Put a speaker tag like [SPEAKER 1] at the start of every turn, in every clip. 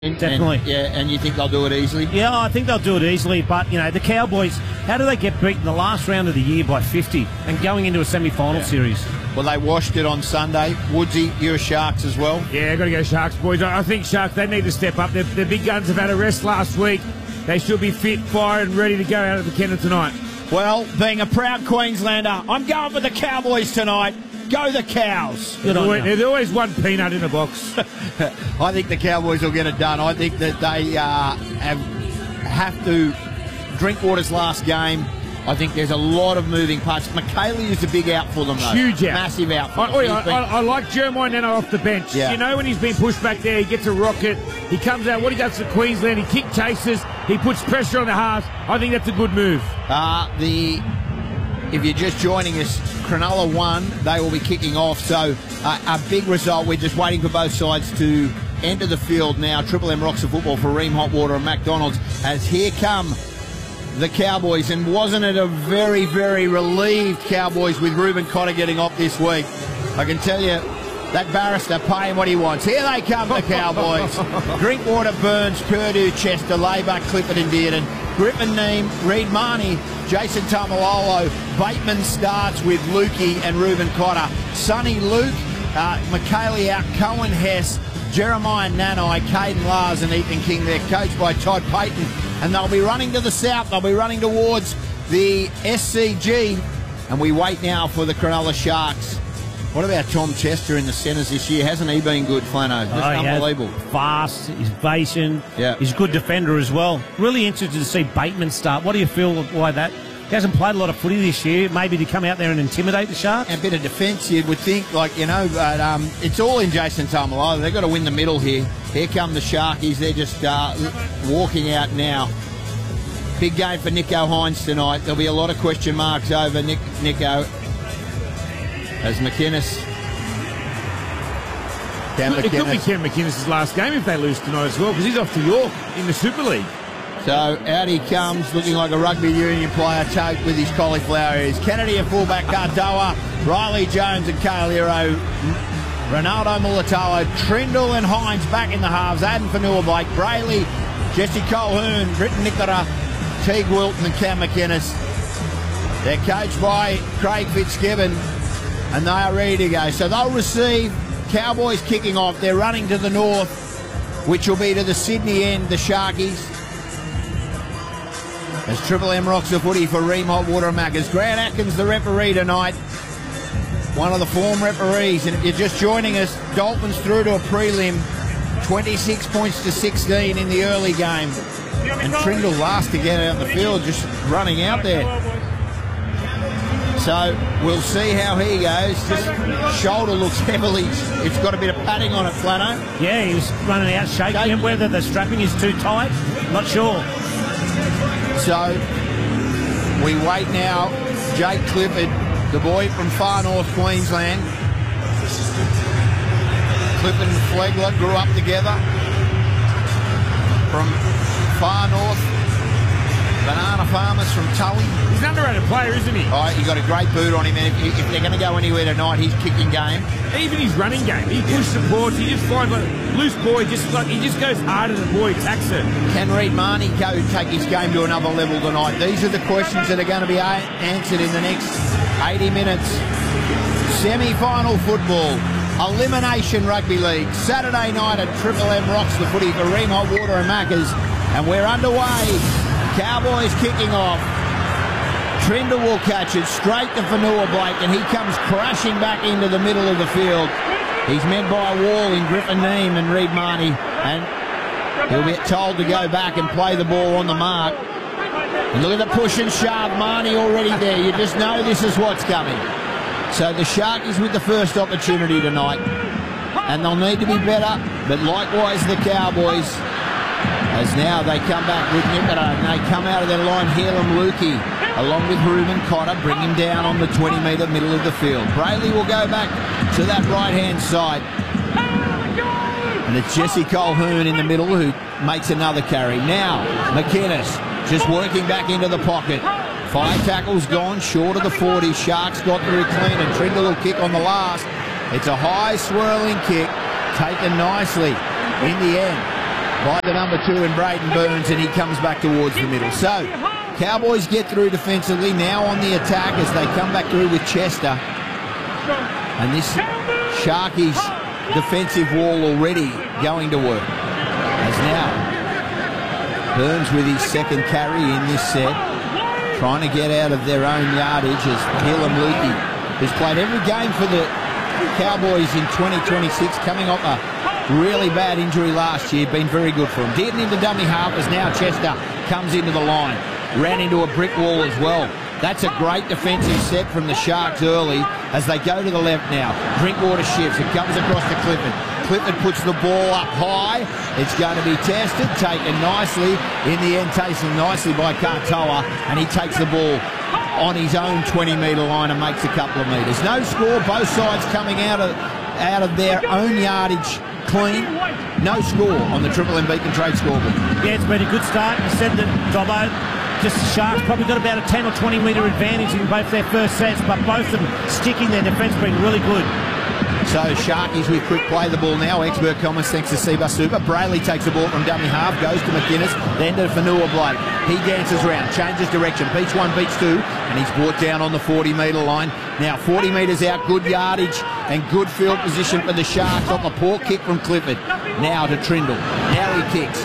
[SPEAKER 1] Definitely.
[SPEAKER 2] And you think they'll do it easily?
[SPEAKER 1] Yeah, I think they'll do it easily. But, you know, the Cowboys, how do they get beaten the last round of the year by 50 and going into a semi-final series?
[SPEAKER 2] Well, they washed it on Sunday. Woodsy, you're Sharks as well?
[SPEAKER 3] Yeah, got to go Sharks, boys. I think Sharks, they need to step up. Their big guns have had a rest last week. They should be fit, fire and ready to go out of the McKenna tonight.
[SPEAKER 2] Well, being a proud Queenslander, I'm going for the Cowboys tonight. Go the Cows.
[SPEAKER 3] There's always one peanut in a box.
[SPEAKER 2] I think the Cowboys will get it done. I think that they have to. Drinkwater's last game, I think there's a lot of moving parts. McKaylee is a big out for them, though.
[SPEAKER 3] Huge out.
[SPEAKER 2] Massive out for them.
[SPEAKER 3] I like Jeremiah Nano off the bench.
[SPEAKER 2] Yeah.
[SPEAKER 3] You know, when he's been pushed back there, he gets a rocket. He comes out. What he does to Queensland, he kick chases. He puts pressure on the halves. I think that's a good move.
[SPEAKER 2] If you're just joining us, Cronulla won. They will be kicking off. So a big result. We're just waiting for both sides to enter the field now. Triple M Rocks of Football for Ream Hotwater and McDonald's. As here come the Cowboys. And wasn't it a very, very relieved Cowboys with Reuben Cotter getting off this week? I can tell you, that barrister paying what he wants. Here they come, the Cowboys. Drinkwater, Burns, Purdue, Chester, Labour, Clifford and Dearden. Griffin, Neem, Reed Marnie, Jason Tamalolo. Bateman starts with Lukey and Reuben Cotter. Sonny Luke, McKaylee out, Cohen Hess, Jeremiah Nanai, Caden Lars and Ethan King. They're coached by Todd Payton. And they'll be running to the south. They'll be running towards the SCG. And we wait now for the Cronulla Sharks. What about Tom Chester in the centres this year? Hasn't he been good, Flano? Just unbelievable.
[SPEAKER 1] Fast, he's patient,
[SPEAKER 2] yeah.
[SPEAKER 1] He's a good defender as well. Really interested to see Bateman start. What do you feel why that? He hasn't played a lot of footy this year. Maybe to come out there and intimidate the Sharks?
[SPEAKER 2] A bit of defence, you would think, but it's all in Jason Tamalolo. They've got to win the middle here. Here come the Sharkies. They're just walking out now. Big game for Nico Hines tonight. There'll be a lot of question marks over Nico. As McInnes.
[SPEAKER 3] It could be Ken McInnes' last game if they lose tonight as well, because he's off to York in the Super League.
[SPEAKER 2] So out he comes, looking like a rugby union player, Toke with his cauliflower ears. Kennedy a fullback, Cardoa, Riley Jones and Calero, Ronaldo Mulitalo, Trindle and Hines back in the halves, Adam Fanua Blake, Brayley, Jesse Colquhoun, Britton Nicola, Teague Wilton and Cam McInnes. They're coached by Craig Fitzgibbon. And they are ready to go. So they'll receive Cowboys kicking off. They're running to the north, which will be to the Sydney end, the Sharkies. As Triple M Rocks of Footy for Ream Hotwater and Maccas. Grant Atkins, the referee tonight. One of the form referees. And if you're just joining us, Dolphins through to a prelim. 26 points to 16 in the early game. And Trindle last to get out the field, just running out there. So we'll see how he goes. Just shoulder looks heavily. It's got a bit of padding on it, Flano.
[SPEAKER 1] Yeah, he's running out, shaking him. Whether the strapping is too tight, not sure.
[SPEAKER 2] So we wait now. Jake Clifford, the boy from far north Queensland. Clifford and Flegler grew up together from far north. Banana farmers from Tully.
[SPEAKER 3] He's an underrated player, isn't he?
[SPEAKER 2] Oh, he got a great boot on him, and if they're going to go anywhere tonight, his kicking game.
[SPEAKER 3] Even his running game. He pushes the boards. He just finds like loose boy. He just goes harder than the boy attacks it.
[SPEAKER 2] Can Reed Marnie go take his game to another level tonight? These are the questions that are going to be answered in the next 80 minutes. Semi-final football. Elimination Rugby League. Saturday night at Triple M Rocks the Footy for Ream Hotwater and Maccas. And we're underway. Cowboys kicking off. Trinder will catch it straight to Fanua Blake, and he comes crashing back into the middle of the field. He's met by a wall in Griffin Neem and Reed Marnie, and he'll be told to go back and play the ball on the mark. And look at the push and shove. Marnie already there. You just know this is what's coming. So the Sharkies with the first opportunity tonight, and they'll need to be better, but likewise the Cowboys. As now they come back with Nicola, and they come out of their line, Helam Lukey, along with Reuben Cotter, bring him down on the 20-metre middle of the field. Brayley will go back to that right-hand side. And it's Jesse Colquhoun in the middle who makes another carry. Now, McInnes just working back into the pocket. 5 tackles gone, short of the 40. Sharks got through clean, and Trindle will kick on the last. It's a high swirling kick, taken nicely in the end. by the number 2 in Braden Burns, and he comes back towards the middle. So, Cowboys get through defensively, now on the attack as they come back through with Chester. And this Sharkies defensive wall already going to work. As now, Burns with his second carry in this set, trying to get out of their own yardage as Helam Lukey, who's played every game for the Cowboys in 2026, coming off a really bad injury last year, been very good for him. Did into dummy half as now Chester comes into the line. Ran into a brick wall as well. That's a great defensive set from the Sharks early as they go to the left now. Drinkwater shifts. It comes across to Clifford. Clifford puts the ball up high. It's going to be tested, taken nicely. In the end, taken nicely by Katoa, and he takes the ball on his own 20-metre line and makes a couple of metres. No score. Both sides coming out of their own yardage clean. No score on the Triple M Beacon Trade scoreboard.
[SPEAKER 1] Yeah, it's been a good start. You said that, Dobbo, just the Sharks probably got about a 10 or 20 metre advantage in both their first sets, but both of them sticking their defence being really good.
[SPEAKER 2] So Sharkies with quick play the ball now. Expert comments thanks to Seba Super. Brayley takes the ball from dummy half, goes to McInnes, then to Fanua Blake. He dances around, changes direction, beats one, beats two, and he's brought down on the 40-metre line. Now 40 metres out, good yardage and good field position for the Sharks off a poor kick from Clifford. Now to Trindle. Now he kicks.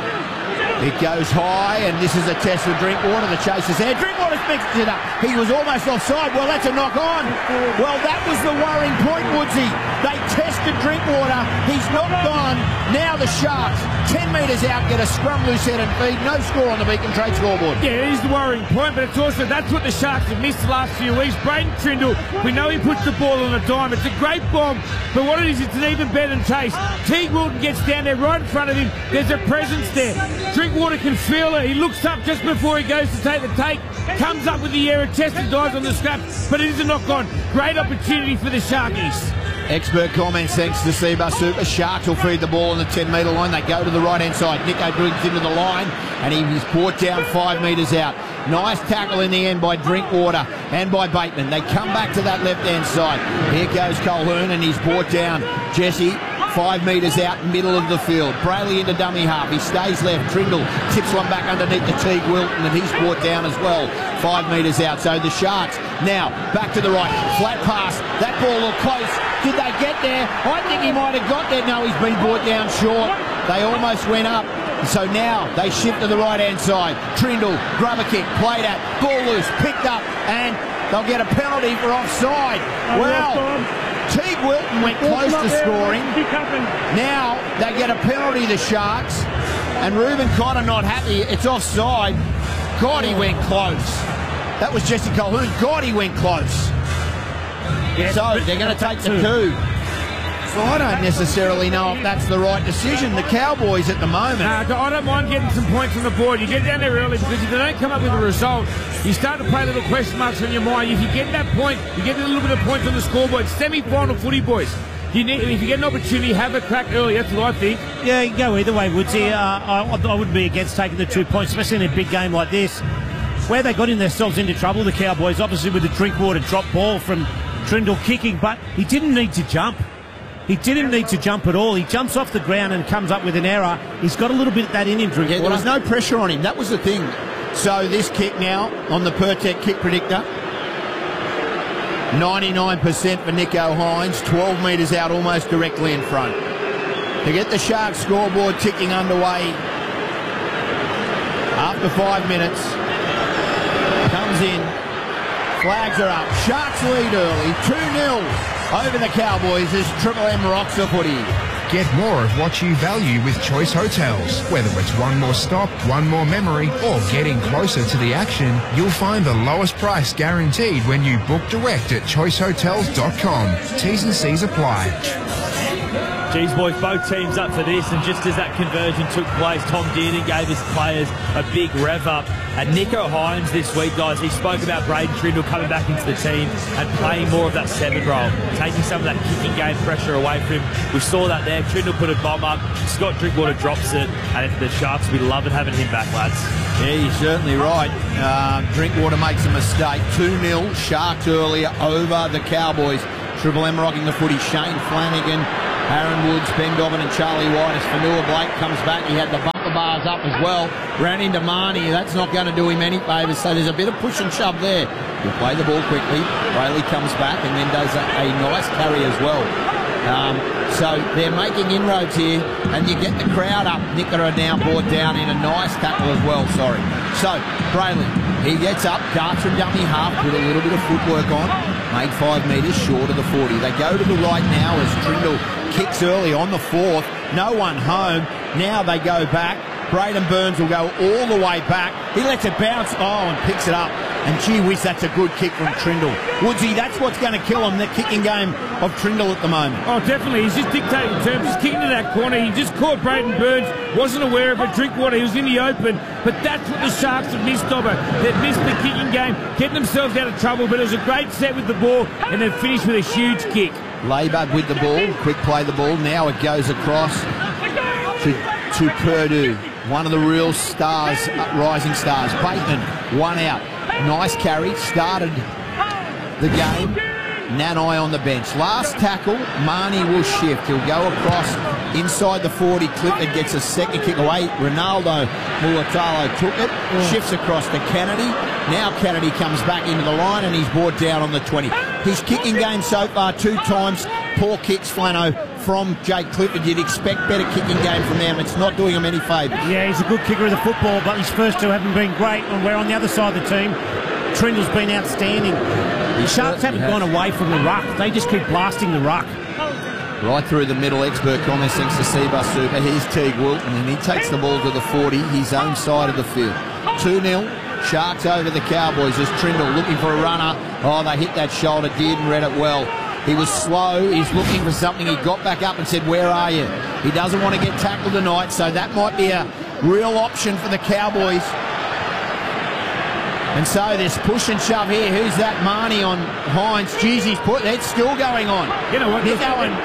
[SPEAKER 2] It goes high, and this is a test for Drinkwater. The chase is there. Drinkwater picks it up. He was almost offside. Well, that's a knock on. Well, that was the worrying point, Woodsy. They tested Drinkwater. He's not gone. Now the Sharks, 10 metres out, get a scrum, loose head and feed. No score on the Beacon Trade scoreboard.
[SPEAKER 3] Yeah, it is the worrying point, but it's also, that's what the Sharks have missed the last few weeks. Braden Trindle, we know he puts the ball on a dime. It's a great bomb, but what it is, it's an even better than chase. Teague Wilton gets down there right in front of him. There's a presence there. Drinkwater can feel it. He looks up just before he goes to take the take, comes up with the error, tested dives on the scrap, but it is a knock on. Great opportunity for the Sharkies.
[SPEAKER 2] Expert comments thanks to Seba Super. Sharks will feed the ball on the 10-metre line. They go to the right-hand side. Nico brings into the line, and he's brought down 5 metres out. Nice tackle in the end by Drinkwater and by Bateman. They come back to that left-hand side. Here goes Colquhoun, and he's brought down Jesse 5 metres out, middle of the field. Brayley into dummy half. He stays left. Trindle tips one back underneath the Teague Wilton, and he's brought down as well. 5 metres out. So the Sharks now back to the right. Flat pass. That ball looked close. Did they get there? I think he might have got there. No, he's been brought down short. They almost went up. So now they shift to the right-hand side. Trindle, grubber kick, played at, ball loose, picked up, and they'll get a penalty for offside. Well, Teague Wilton went close to scoring. Now they get a penalty, the Sharks, and Reuben Cotter not happy. It's offside. God, he went close. That was Jesse Colquhoun. God, he went close. Yeah, so they're going to take the coup. So I don't necessarily know if that's the right decision. The Cowboys at the moment.
[SPEAKER 3] I don't mind getting some points on the board. You get down there early because if they don't come up with a result, you start to play little question marks on your mind. If you get that point, you get a little bit of points on the scoreboard. Semi-final footy, boys. If you get an opportunity, have a crack early. That's what I think.
[SPEAKER 1] Yeah, you can go either way, Woodsy. I wouldn't be against taking the 2 points, especially in a big game like this, where they got themselves into trouble, the Cowboys, obviously with the Drinkwater drop ball from Trindle kicking, but he didn't need to jump. He didn't need to jump at all. He jumps off the ground and comes up with an error. He's got a little bit of that in him, Drinkwater.
[SPEAKER 2] Yeah, there was no pressure on him. That was the thing. So this kick now on the Pertec kick predictor. 99% for Nico Hines. 12 metres out, almost directly in front. To get the Sharks scoreboard ticking underway after 5 minutes. Comes in. Flags are up. Sharks lead early. 2-0 over the Cowboys as Triple M rocks the footy.
[SPEAKER 4] Get more of what you value with Choice Hotels. Whether it's one more stop, one more memory, or getting closer to the action, you'll find the lowest price guaranteed when you book direct at choicehotels.com. T's and C's apply.
[SPEAKER 5] Geez, boys, both teams up for this, and just as that conversion took place, Tom Dearden gave his players a big rev up. And Nico Hines this week, guys, he spoke about Braden Trindle coming back into the team and playing more of that 7 role, taking some of that kicking game pressure away from him. We saw that there. Trindle put a bomb up, Scott Drinkwater drops it, and the Sharks will be loving having him back, lads.
[SPEAKER 2] Yeah, you're certainly right. Drinkwater makes a mistake. 2-0, Sharks earlier over the Cowboys. Triple M rocking the footy. Shane Flanagan Aaron Woods, Ben Dobbin and Charlie White as Fanua Blake comes back. He had the bumper bars up as well. Ran into Marnie. That's not going to do him any favours. So there's a bit of push and shove there. He'll play the ball quickly. Brayley comes back and then does a nice carry as well. So they're making inroads here, and you get the crowd up. Nicola now brought down in a nice tackle as well, So, Brayley, he gets up, darts from dummy half, put a little bit of footwork on, made 5 metres short of the 40. They go to the right now as Trindle kicks early on the 4th. No one home. Now they go back. Braden Burns will go all the way back. He lets it bounce, and picks it up. And gee whiz, that's a good kick from Trindle. Woodsy, that's what's going to kill him, the kicking game of Trindle at the moment.
[SPEAKER 3] Oh, definitely. He's just dictating terms. He's kicking to that corner. He just caught Braden Burns. Wasn't aware of it. Drinkwater, he was in the open. But that's what the Sharks have missed, Dobber. They've missed the kicking game, getting themselves out of trouble. But it was a great set with the ball, and then finished with a huge kick.
[SPEAKER 2] Laybutt with the ball. Quick play the ball. Now it goes across to Purdue. One of the real stars, rising stars. Bateman, one out. Nice carry. Started the game. Nanai on the bench. Last tackle, Marnie will shift. He'll go across inside the 40. Clifford gets a second kick away. Ronaldo Mulatalo took it. Shifts across to Kennedy. Now Kennedy comes back into the line and he's brought down on the 20. His kicking game so far 2 times. Poor kicks, Flano, from Jake Clifford. You'd expect better kicking game from them. It's not doing him any favours.
[SPEAKER 1] Yeah, he's a good kicker of the football, but his first 2 haven't been great. And we're on the other side of the team. Trindle's been outstanding. The Sharks haven't gone away from the ruck. They just keep blasting the ruck.
[SPEAKER 2] Right through the middle, expert comments thanks to Seabus Super. Here's Teague Wilton, and he takes the ball to the 40, his own side of the field. 2-0, Sharks over the Cowboys as Trindle looking for a runner. Oh, they hit that shoulder, did and read it well. He was slow, he's looking for something. He got back up and said, where are you? He doesn't want to get tackled tonight, so that might be a real option for the Cowboys. And so this push and shove here. Who's that? Marnie on Hines. Jeez, it's still going on.
[SPEAKER 3] You know what?
[SPEAKER 2] They're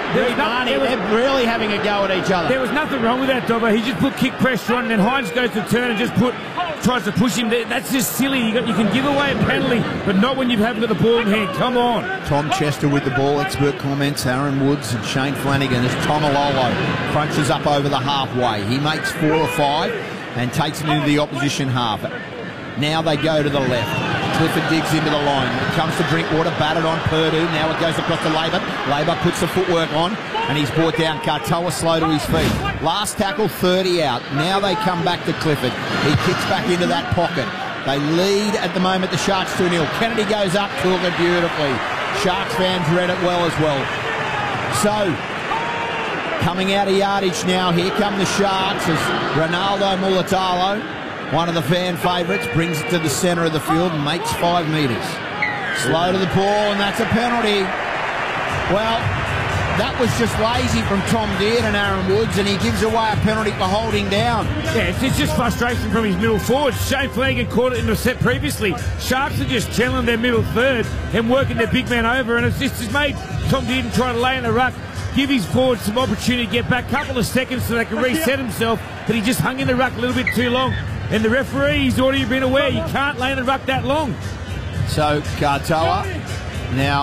[SPEAKER 2] really having a go at each other.
[SPEAKER 3] There was nothing wrong with that, Dobber. He just put kick pressure on, and then Hines goes to turn and just tries to push him. That's just silly. You can give away a penalty, but not when you haven't got the ball in hand. Come on.
[SPEAKER 2] Tom Chester with the ball. Expert comments. Aaron Woods and Shane Flanagan as Tomalolo crunches up over the halfway. He makes 4 or 5 and takes it into the opposition half. Now they go to the left. Clifford digs into the line. It comes to Drinkwater, batted on Purdue. Now it goes across to Labour. Labour puts the footwork on, and he's brought down. Katoa slow to his feet. Last tackle, 30 out. Now they come back to Clifford. He kicks back into that pocket. They lead at the moment, the Sharks 2-0. Kennedy goes up, took it beautifully. Sharks fans read it well as well. So, coming out of yardage now, here come the Sharks as Ronaldo Mulatalo, one of the fan favourites, brings it to the centre of the field and makes 5 metres. Slow to the ball, and that's a penalty. Well, that was just lazy from Tom Deard and Aaron Woods, and he gives away a penalty for holding down.
[SPEAKER 3] Yeah, it's just frustration from his middle forward. Shane Flanagan caught it in the set previously. Sharks are just channeling their middle third and working their big man over, and it's just made Tom Dearden try to lay in the ruck, give his forward some opportunity to get back a couple of seconds so they can reset himself, but he just hung in the ruck a little bit too long. And the referee's already been aware you can't lay in the ruck that long.
[SPEAKER 2] So, Katoa, now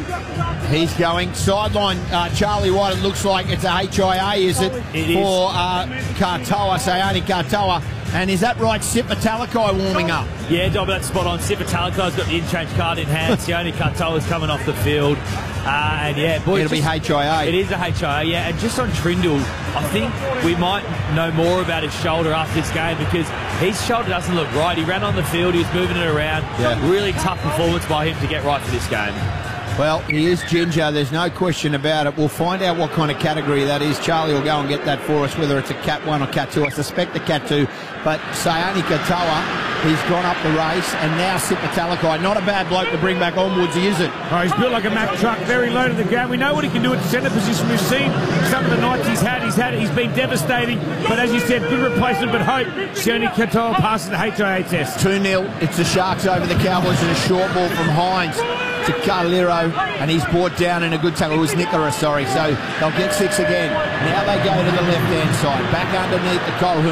[SPEAKER 2] he's going sideline. Charlie White, it looks like it's a HIA, is it?
[SPEAKER 5] It
[SPEAKER 2] for Katoa, Sayani Katoa. And is that right, Sipa Talakai warming up?
[SPEAKER 5] Yeah, Dob, that's spot on. Sipa Talakai's got the interchange card in hand. Sione Katoa's coming off the field. And yeah, boy,
[SPEAKER 2] it'll be HIA.
[SPEAKER 5] It is a HIA, yeah. And just on Trindle, I think we might know more about his shoulder after this game because his shoulder doesn't look right. He ran on the field, he was moving it around.
[SPEAKER 2] Yeah.
[SPEAKER 5] Really tough performance by him to get right for this game.
[SPEAKER 2] Well, he is ginger, there's no question about it. We'll find out what kind of category that is. Charlie will go and get that for us, whether it's a Cat 1 or Cat 2. I suspect the Cat 2. But Sayani Katoa, he's gone up the race, and now Sipa Talakai. Not a bad bloke to bring back onwards, is it?
[SPEAKER 3] Oh, he's built like a Mack truck, very low to the ground. We know what he can do at the centre position. We've seen some of the nights he's been devastating. But as you said, good replacement, but hope Sione Katoa passes the HIA test.
[SPEAKER 2] 2-0, it's the Sharks over the Cowboys, and a short ball from Hines to Carlero, and he's brought down in a good tackle. It was Nicola, sorry, so they'll get 6 again. Now they go to the left-hand side, back underneath the Colhoun,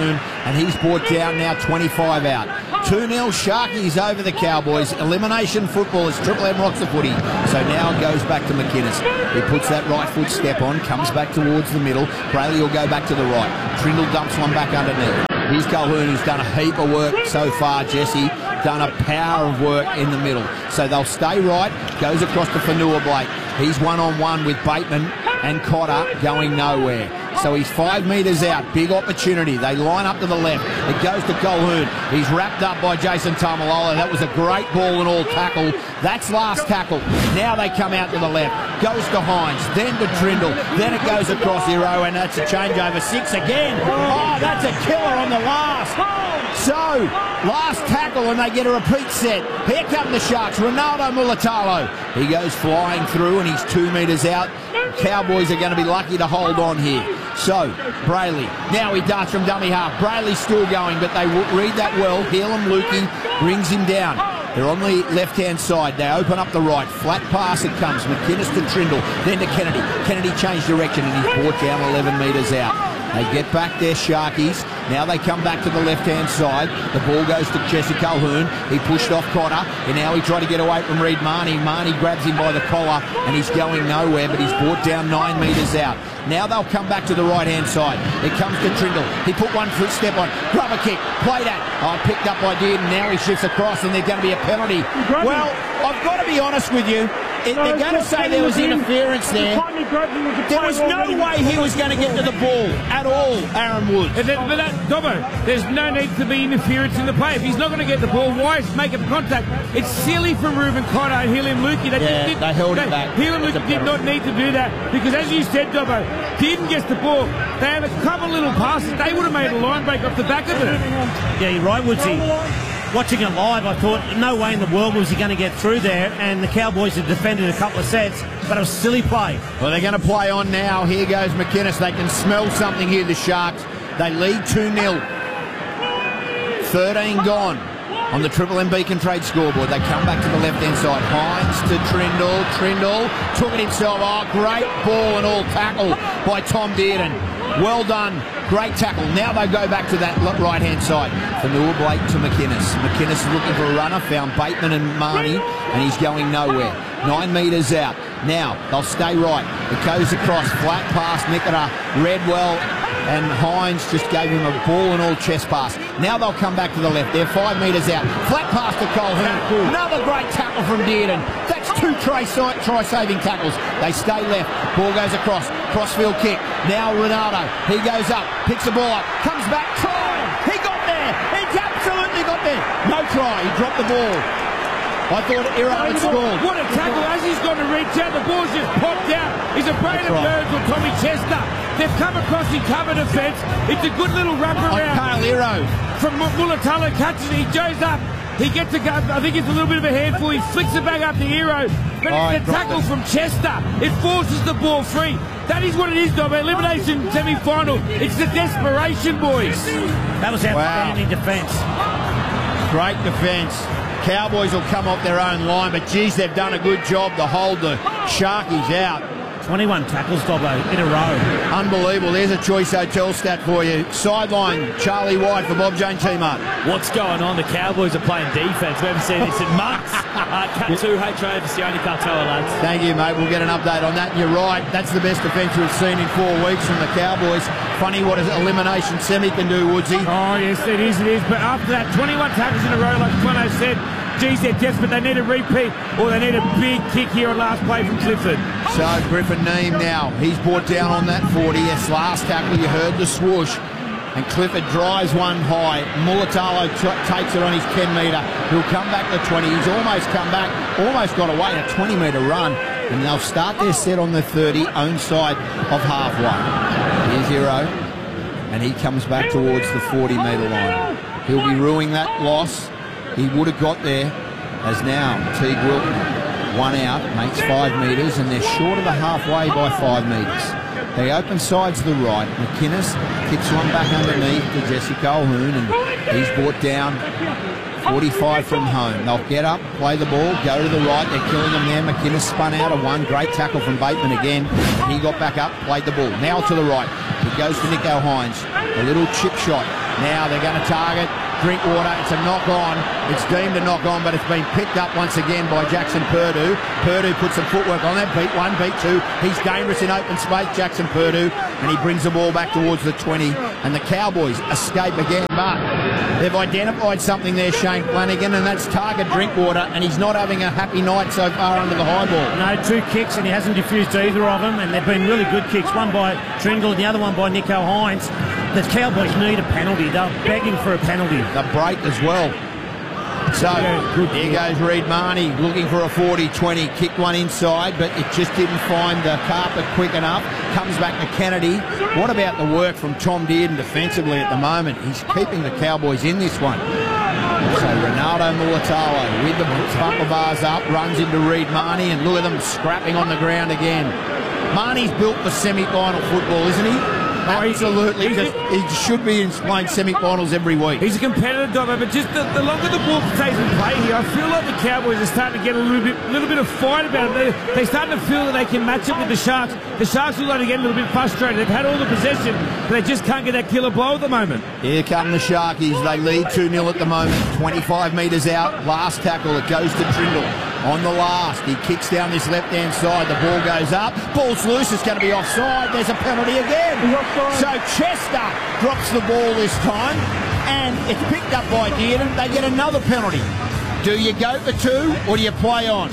[SPEAKER 2] and he's brought down now 25 out. 2-0 Sharkies over the Cowboys. Elimination football as Triple M rocks the footy. So now it goes back to McInnes. He puts that right foot step on, comes back towards the middle. Brayley will go back to the right. Trindle dumps one back underneath. Here's Colquhoun, who's done a heap of work so far, Jesse. Done a power of work in the middle. So they'll stay right. Goes across to Fanua Blake. He's one-on-one with Bateman and Cotter, going nowhere. So he's 5 metres out. Big opportunity. They line up to the left. It goes to Colquhoun. He's wrapped up by Jason Taumalolo. That was a great ball and all tackle. That's last tackle. Now they come out to the left. Goes to Hines. Then to Trindle. Then it goes across Hero, and that's a changeover. 6 again. Oh, that's a killer on the last. So, last tackle, and they get a repeat set. Here come the Sharks. Ronaldo Mulatalo. He goes flying through, and he's 2 metres out. Cowboys are going to be lucky to hold on here. So, Brayley. Now he darts from dummy half. Brayley's still going, but they read that well. Helam Lukey brings him down. They're on the left-hand side. They open up the right. Flat pass it comes. McInnes to Trindle. Then to Kennedy. Kennedy changed direction, and he's brought down 11 metres out. They get back there, Sharkies. Now they come back to the left-hand side. The ball goes to Jesse Colquhoun. He pushed off Cotter, and now he tried to get away from Reed Marnie. Marnie grabs him by the collar, and he's going nowhere, but he's brought down 9 metres out. Now they'll come back to the right-hand side. It comes to Trindle. He put 1 foot step on. Rubber kick. Play that. Oh, picked up by Dearden. Now he shifts across, and there's going to be a penalty. Well, I've got to be honest with you. They're going to say there was interference there. There was no way he was going to get to the ball at all, Aaron Woods.
[SPEAKER 3] But Dobbo, there's no need to be interference in the play. If he's not going to get the ball, why is making contact? It's silly from Ruben Cotter and Helam Lukey.
[SPEAKER 2] They held it back.
[SPEAKER 3] Helam Lukey did not need to do that because, as you said, Dobbo, didn't get the ball. They have a couple little passes. They would have made a line break off the back of it.
[SPEAKER 1] Yeah, you're right, Woodsy. Watching it live, I thought no way in the world was he going to get through there, and the Cowboys had defended a couple of sets, but it was silly play.
[SPEAKER 2] Well, they're going to play on now. Here goes McInnes. They can smell something here, the Sharks. They lead 2-0. 13 gone on the Triple M Beacon Trade scoreboard. They come back to the left-hand side. Hines to Trindle. Trindle took it himself. Oh, great ball and all tackle by Tom Dearden. Well done. Great tackle. Now they go back to that right-hand side. Fanua Blake to McInnes. McInnes is looking for a runner. Found Bateman and Marnie, and he's going nowhere. 9 metres out. Now they'll stay right. It goes across. Flat pass. Nicola, Redwell, and Hines just gave him a ball and all chest pass. Now they'll come back to the left. They're 5 metres out. Flat pass to Colquhoun. Another great tackle from Dearden. That's 2 try-saving tackles. They stay left. Ball goes across. Crossfield kick. Now Ronaldo. He goes up. Picks the ball up. Comes back. Try. He got there. He's absolutely got there. No try. He dropped the ball. I thought Hero had scored.
[SPEAKER 3] What a tackle. As he's going to reach out, the ball's just popped out. He's a Braden Burns or Tommy Chester. They've come across in cover defence. It's a good little run around.
[SPEAKER 2] Kyle Hero.
[SPEAKER 3] From Mulatalo catches it. He goes up. He gets a go. I think it's a little bit of a handful. He flicks it back up to Hero. But it's a tackle from Chester. It forces the ball free. That is what it is, Dom. Elimination semi-final. It's the desperation, boys.
[SPEAKER 1] That was outstanding defence.
[SPEAKER 2] Great defence. Cowboys will come off their own line, but geez, they've done a good job to hold the Sharkies out.
[SPEAKER 1] 21 tackles, Dobbo, in a row.
[SPEAKER 2] Unbelievable. There's a Choice Hotel stat for you. Sideline, Charlie White for Bob Jane T-Mart.
[SPEAKER 5] What's going on? The Cowboys are playing defence. We haven't seen this in months. Cat 2, HO for Sione Cartoa, lads.
[SPEAKER 2] Thank you, mate. We'll get an update on that. And you're right. That's the best defence we've seen in 4 weeks from the Cowboys. Funny what an elimination semi can do, Woodsy.
[SPEAKER 3] Oh, yes, it is. But after that, 21 tackles in a row, like Quino said, geez, they're desperate. They need a repeat, or they need a big kick here on last play from Clifford.
[SPEAKER 2] So Griffin Neem now, he's brought down on that 40. Yes, last tackle, you heard the swoosh. And Clifford drives one high. Mulatalo takes it on his 10 metre. He'll come back to 20. He's almost come back, almost got away, a 20 metre run. And they'll start their set on the 30, own side of halfway. Here's Hero. And he comes back towards the 40 metre line. He'll be ruining that loss. He would have got there, as now Teague Wilton, 1 out, makes 5 metres, and they're short of the halfway by 5 metres. They open sides to the right. McInnes kicks one back underneath to Jesse Colquhoun, and he's brought down 45 from home. They'll get up, play the ball, go to the right. They're killing them there. McInnes spun out of one. Great tackle from Bateman again. He got back up, played the ball. Now to the right. It goes to Nico Hines. A little chip shot. Now they're going to target Drinkwater. It's a knock-on. It's deemed a knock-on, but it's been picked up once again by Jackson Purdue. Purdue puts some footwork on that. Beat one, beat two. He's dangerous in open space, Jackson Purdue, and he brings the ball back towards the 20, and the Cowboys escape again, but they've identified something there, Shane Flanagan, and that's target Drinkwater, and he's not having a happy night so far under the high ball.
[SPEAKER 1] No, 2 kicks, and he hasn't diffused either of them, and they've been really good kicks. One by Trindle and the other one by Nicho Hines. The Cowboys need a penalty. They're begging for a penalty.
[SPEAKER 2] The break as well. So here goes Reed Marnie looking for a 40-20. Kicked one inside, but it just didn't find the carpet quick enough. Comes back to Kennedy. What about the work from Tom Dearden defensively at the moment? He's keeping the Cowboys in this one. So Ronaldo Mulatalo with the bumper bars up, runs into Reed Marnie, and look at them scrapping on the ground again. Marnie's built for semi-final football, isn't he? Absolutely. He should be in playing semi-finals every week.
[SPEAKER 3] He's a competitor, Dobbo, but just the longer the ball stays in play here, I feel like the Cowboys are starting to get a little bit of fight about it. They're starting to feel that they can match up with the Sharks. The Sharks are going to get a little bit frustrated. They've had all the possession, but they just can't get that killer blow at the moment.
[SPEAKER 2] Here come the Sharkies. They lead 2-0 at the moment. 25 metres out. Last tackle. It goes to Trindle. On the last, he kicks down this left-hand side. The ball goes up. Ball's loose. It's going to be offside. There's a penalty again. So Chester drops the ball this time, and it's picked up by Dearden. They get another penalty. Do you go for 2 or do you play on?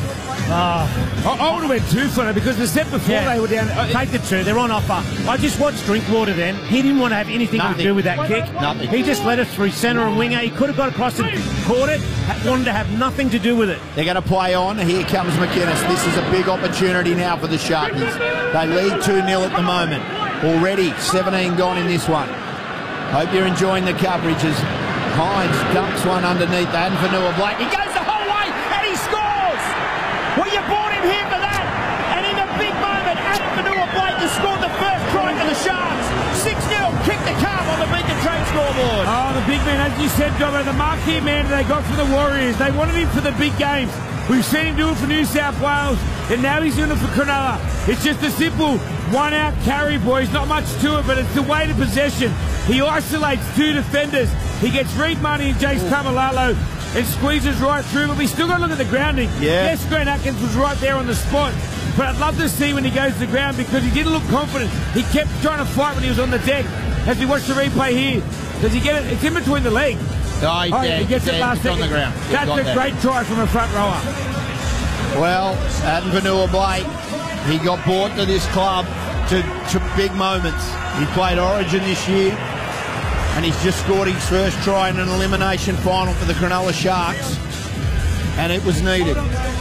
[SPEAKER 3] I would have went 2 for it because the set before they were down.
[SPEAKER 1] Take the 2. They're on offer. I just watched Drinkwater then. He didn't want to have anything to do with that kick.
[SPEAKER 2] Nothing.
[SPEAKER 1] He just led us through centre and winger. He could have got across and caught it. Wanted to have nothing to do with it.
[SPEAKER 2] They're going to play on. Here comes McInnes. This is a big opportunity now for the Sharkies. They lead 2-0 at the moment. Already 17 gone in this one. Hope you're enjoying the coverage as Hines dumps one underneath Adam Fanua-Blake. He goes the whole way and he scores! Well, you brought him here for that. And in a big moment, Adam Fanua-Blake has scored the first try for the Sharks. 6-0, kick the calf on the Beacon Train scoreboard.
[SPEAKER 3] Oh, the big man, as you said, Dobbo, the marquee man they got for the Warriors. They wanted him for the big games. We've seen him do it for New South Wales, and now he's doing it for Cronulla. It's just a simple one-out carry, boys. Not much to it, but it's the weight of possession. He isolates 2 defenders. He gets Reed Marnie and Jace Tamalalo and squeezes right through, but we still got to look at the grounding.
[SPEAKER 2] Yeah.
[SPEAKER 3] Yes, Grant Atkins was right there on the spot, but I'd love to see when he goes to the ground because he didn't look confident. He kept trying to fight when he was on the deck. As we watch the replay here, does he get it? It's in between the legs. He gets it last second.
[SPEAKER 2] On the ground.
[SPEAKER 3] That's a great try from a front rower.
[SPEAKER 2] Well, Adam Fanua-Blake, he got brought to this club to big moments. He played Origin this year, and he's just scored his first try in an elimination final for the Cronulla Sharks, and it was needed.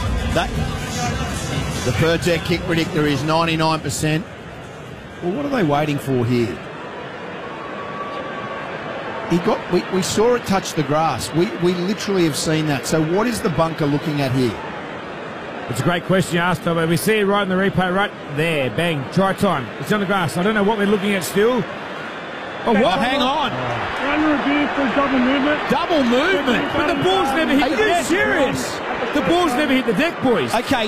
[SPEAKER 2] The Pertec kick predictor is 99%. Well, what are they waiting for here? We saw it touch the grass. We literally have seen that. So what is the bunker looking at here?
[SPEAKER 3] It's a great question you asked, Dobbo. We see it right in the replay, right there. Bang. Try time. It's on the grass. I don't know what we're looking at still. Oh, what?
[SPEAKER 2] Hang on.
[SPEAKER 6] Run review for double movement.
[SPEAKER 2] Double movement?
[SPEAKER 3] But the ball's never hit the deck.
[SPEAKER 2] Are you serious?
[SPEAKER 3] The ball's never hit the deck, boys.
[SPEAKER 2] Okay.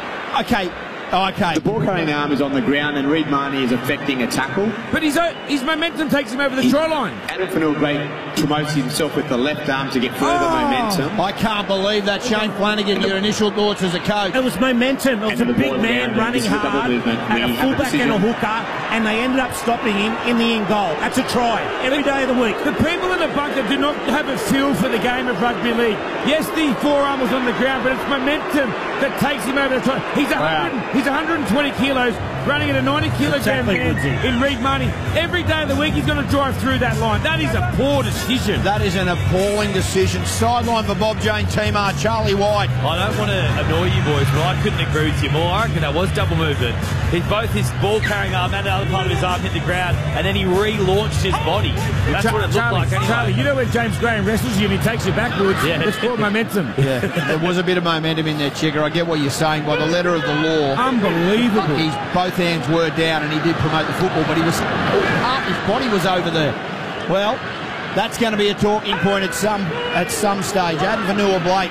[SPEAKER 7] The ball carrying arm is on the ground and Reed Marnie is affecting a tackle.
[SPEAKER 3] But his momentum takes him over the try line.
[SPEAKER 7] Adam Fanua-Blake promotes himself with the left arm to get further momentum.
[SPEAKER 2] I can't believe that. Shane Flanagan, your initial thoughts as a coach.
[SPEAKER 1] It was momentum. It was a big man running hard and a fullback and a hooker, and they ended up stopping him in the end goal. That's a try every day of the week.
[SPEAKER 3] The people in the bunker do not have a feel for the game of rugby league. Yes, the forearm was on the ground, but it's momentum that takes him over the try. He's 120 kilos, running at a 90 kilogram man in Reed Marnie. Every day of the week he's going to drive through that line. That is a poor decision.
[SPEAKER 2] That is an appalling decision. Sideline for Bob Jane teammate Charlie White.
[SPEAKER 5] I don't want to annoy you boys, but I couldn't agree with you more. I reckon that was double movement. Both his ball-carrying arm and the other part of his arm hit the ground, and then he relaunched his body. That's what it looked like anyway.
[SPEAKER 3] Charlie, you know when James Graham wrestles you and he takes you backwards? Yeah. It's called momentum.
[SPEAKER 2] Yeah, there was a bit of momentum in there, Chigger. I get what you're saying. By the letter of the law,
[SPEAKER 3] unbelievable.
[SPEAKER 2] Both hands were down, and he did promote the football, but half his body was over there. Well, that's going to be a talking point at some stage. Adam Fanua-Blake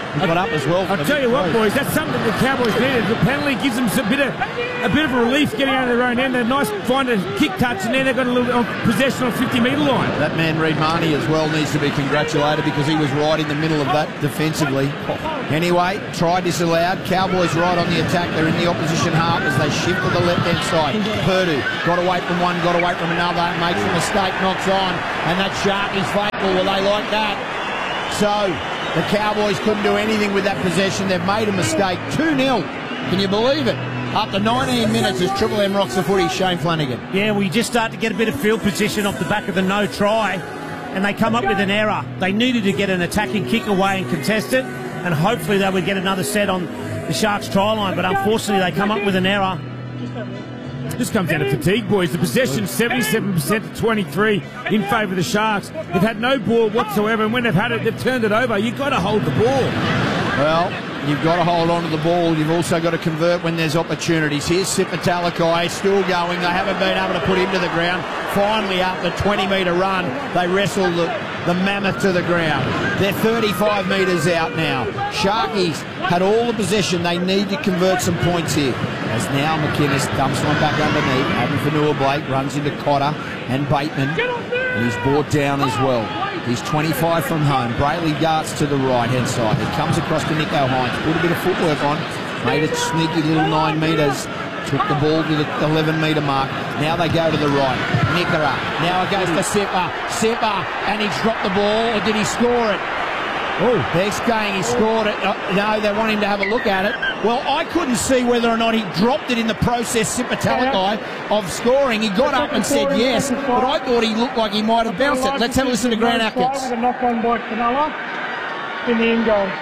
[SPEAKER 2] He got up as well.
[SPEAKER 3] I'll tell you what, boys, that's something the Cowboys needed. The penalty gives them a bit of a relief getting out of their own end. They're nice find a kick touch, and then they've got a little possession on 50-metre line.
[SPEAKER 2] That man, Reid Marnie, as well needs to be congratulated because he was right in the middle of that defensively. Anyway, try disallowed. Cowboys right on the attack. They're in the opposition half as they shift to the left-hand side. Purdue got away from one, got away from another, makes a mistake, knocks on, and that Sharky's faithful. Well, they like that. So the Cowboys couldn't do anything with that possession. They've made a mistake. 2-0. Can you believe it? After 19 minutes as Triple M rocks the footy, Shane Flanagan.
[SPEAKER 1] Yeah, we just start to get a bit of field position off the back of the no try, and they come up with an error. They needed to get an attacking kick away and contest it, and hopefully they would get another set on the Sharks try line, but unfortunately they come up with an error.
[SPEAKER 3] This comes down to fatigue, boys. The possession 77% to 23 in favour of the Sharks. They've had no ball whatsoever, and when they've had it, they've turned it over. You've got to hold the ball.
[SPEAKER 2] Well, you've got to hold on to the ball. You've also got to convert when there's opportunities. Here's Sifa Talakai, still going. They haven't been able to put him to the ground. Finally, after the 20-metre run, they wrestle the mammoth to the ground. They're 35 metres out now. Sharkies had all the possession. They need to convert some points here. As now McInnes dumps one back underneath. Adam Fanua-Blake runs into Cotter and Bateman. And he's brought down as well. He's 25 from home. Brayley darts to the right-hand side. He comes across to Nico Hines. Put a bit of footwork on. Made a sneaky little 9 metres. Took the ball to the 11-metre mark. Now they go to the right. Nickera. Now it goes to Sipa. Sipa. And he's dropped the ball. Or did he score it? Oh, they're saying he scored it. No, they want him to have a look at it. Well, I couldn't see whether or not he dropped it in the process, Sipa Talakai, of scoring. He got up and said yes, but I thought he looked like he might have bounced it. Let's have a listen to Grant Atkins.
[SPEAKER 6] The knock on by Cronulla in the end goal.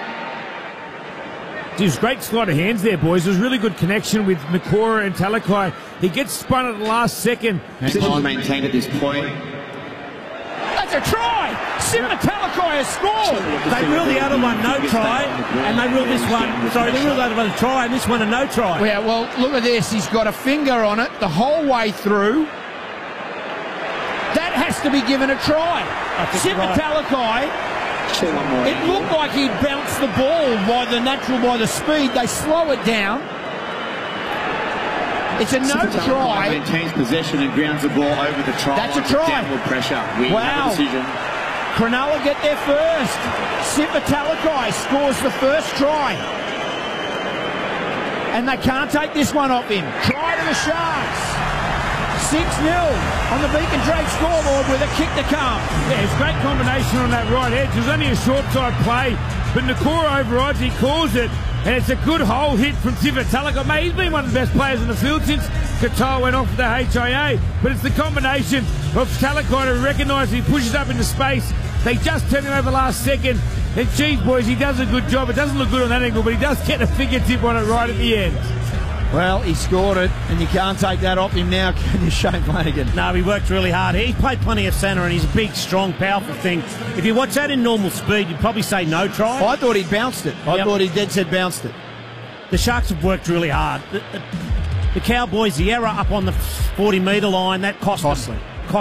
[SPEAKER 3] It was great sleight of hands there, boys. There was really good connection with Nakora and Talakai. He gets spun at the last second.
[SPEAKER 7] Position maintained at this point.
[SPEAKER 2] That's a try! Sipa Talakai has scored!
[SPEAKER 1] They ruled the other one no try, and they ruled this one. Sorry, they ruled the other one a try, and this one a no try.
[SPEAKER 2] Yeah, well, look at this. He's got a finger on it the whole way through. That has to be given a try. Sipa Talakai, it looked like he'd bounced the ball by the speed. They slow it down. It's a no try.
[SPEAKER 7] Maintains possession and grounds the ball over the try.
[SPEAKER 2] That's a try.
[SPEAKER 7] Downward pressure. We have a decision.
[SPEAKER 2] Cronulla get there first. Sipa Talakai scores the first try. And they can't take this one off him. Try to the Sharks. 6-0 on the Beacon Trade scoreboard with a kick to come.
[SPEAKER 3] Yeah, it's a great combination on that right edge. It was only a short side play, but Nakora overrides, he calls it, and it's a good hole hit from Sifa Talakai. Mate, he's been one of the best players in the field since Qatar went off the HIA, but it's the combination of Talakai to recognise he pushes up into space. They just turn him over last second, and geez, boys, he does a good job. It doesn't look good on that angle, but he does get a fingertip on it right at the end.
[SPEAKER 2] Well, he scored it, and you can't take that off him now, can you, Shane Flanagan?
[SPEAKER 1] No, he worked really hard. He played plenty of centre, and he's a big, strong, powerful thing. If you watch that in normal speed, you'd probably say no try.
[SPEAKER 2] I thought he bounced it. I thought he dead set bounced it.
[SPEAKER 1] The Sharks have worked really hard. The Cowboys, the error up on the 40-metre line, that costly.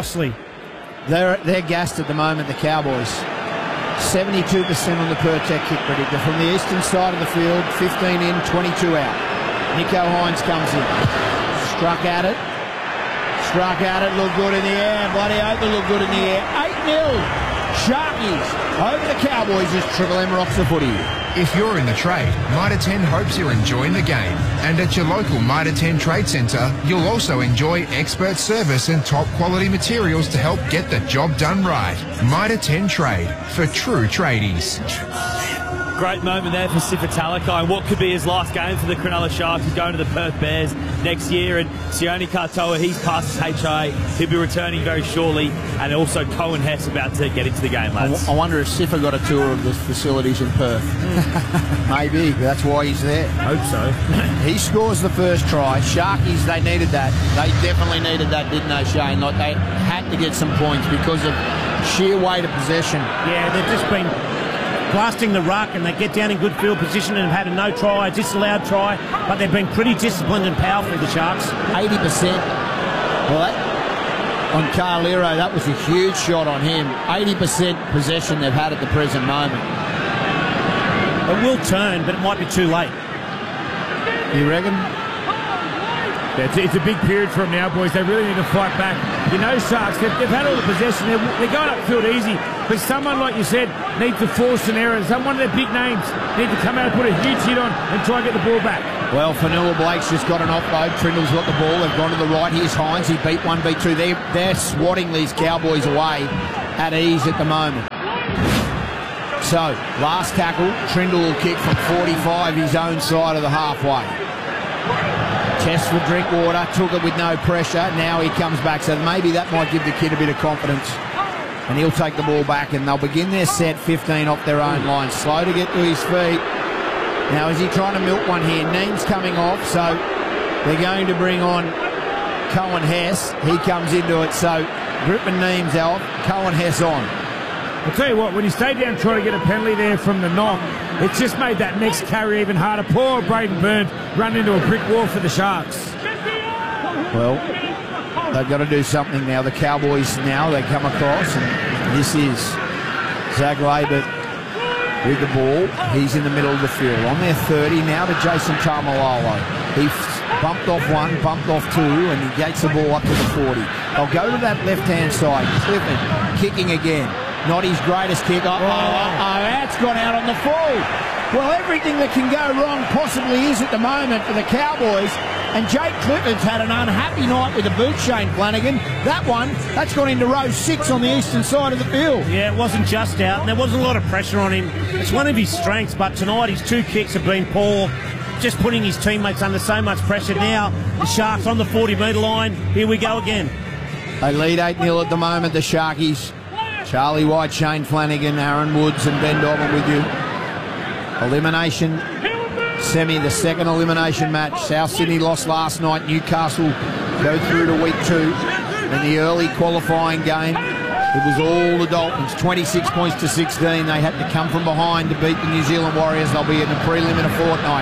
[SPEAKER 2] They're gassed at the moment, the Cowboys. 72% on the per-tech kick predictor. From the eastern side of the field, 15 in, 22 out. Nico Hines comes in. Struck at it, looked good in the air. Bloody hope it looked good in the air. 8-0. Sharkies over the Cowboys as Triple M rocks the footy.
[SPEAKER 4] If you're in the trade, Mitre 10 hopes you're enjoying the game. And at your local Mitre 10 Trade Centre, you'll also enjoy expert service and top quality materials to help get the job done right. Mitre 10 Trade, for true tradies.
[SPEAKER 5] Great moment there for Sifa Talakai, and what could be his last game for the Cronulla Sharks. He's going to the Perth Bears next year, and Sione Katoa, he's past his HIA. He'll be returning very shortly, and also Cohen Hess about to get into the game, lads.
[SPEAKER 2] I wonder if Sifa got a tour of the facilities in Perth. Maybe, that's why he's there.
[SPEAKER 3] Hope so.
[SPEAKER 2] He scores the first try. Sharkies, they needed that. They definitely needed that, didn't they, Shane? Like, they had to get some points because of sheer weight of possession.
[SPEAKER 1] Yeah, they've just been blasting the ruck, and they get down in good field position and have had a no try, a disallowed try, but they've been pretty disciplined and powerful, the Sharks.
[SPEAKER 2] 80%. Well, that, on Carlero, that was a huge shot on him. 80% possession they've had at the present moment.
[SPEAKER 1] It will turn, but it might be too late.
[SPEAKER 2] You reckon?
[SPEAKER 3] Yeah, it's a big period for them now, boys. They really need to fight back. You know, Sharks, they've had all the possession. They're going upfield easy. But someone, like you said, needs to force an error. One of their big names need to come out and put a huge hit on and try and get the ball back.
[SPEAKER 2] Well, Fanua Blake's just got an offload. Trindle's got the ball. They've gone to the right. Here's Hines. He beat one, beat two. They're swatting these Cowboys away at ease at the moment. So, last tackle. Trindle will kick from 45, his own side of the halfway. Chest for Drinkwater, took it with no pressure. Now he comes back, so maybe that might give the kid a bit of confidence. And he'll take the ball back, and they'll begin their set 15 off their own line. Slow to get to his feet. Now, is he trying to milk one here? Neem's coming off, so they're going to bring on Cohen Hess. He comes into it, so Griffin Neem's off, Cohen Hess on.
[SPEAKER 3] I'll tell you what, when he stayed down trying to get a penalty there from the knock, it's just made that next carry even harder. Poor Braden Burns run into a brick wall for the Sharks.
[SPEAKER 2] Well, they've got to do something now. The Cowboys now, they come across, and this is Zach Labert with the ball. He's in the middle of the field. On their 30 now to Jason Tamalolo. He bumped off one, bumped off two, and he gets the ball up to the 40. They'll go to that left-hand side. Clifford kicking again. Not his greatest kick. That's gone out on the full. Well, everything that can go wrong possibly is at the moment for the Cowboys. And Jake Clifford's had an unhappy night with the boot, Shane Flanagan. That's gone into row 6 on the eastern side of the field.
[SPEAKER 1] Yeah, it wasn't just out, and there wasn't a lot of pressure on him. It's one of his strengths, but tonight his 2 kicks have been poor, just putting his teammates under so much pressure. Now the Sharks on the 40-metre line. Here we go again.
[SPEAKER 2] They lead 8-0 at the moment, the Sharkies. Charlie White, Shane Flanagan, Aaron Woods and Ben Dobbin with you. Elimination semi, the second elimination match. South Sydney lost last night. Newcastle go through to week 2. In the early qualifying game, it was all the Dolphins, 26 points to 16. They had to come from behind to beat the New Zealand Warriors. They'll be in the prelim in a fortnight.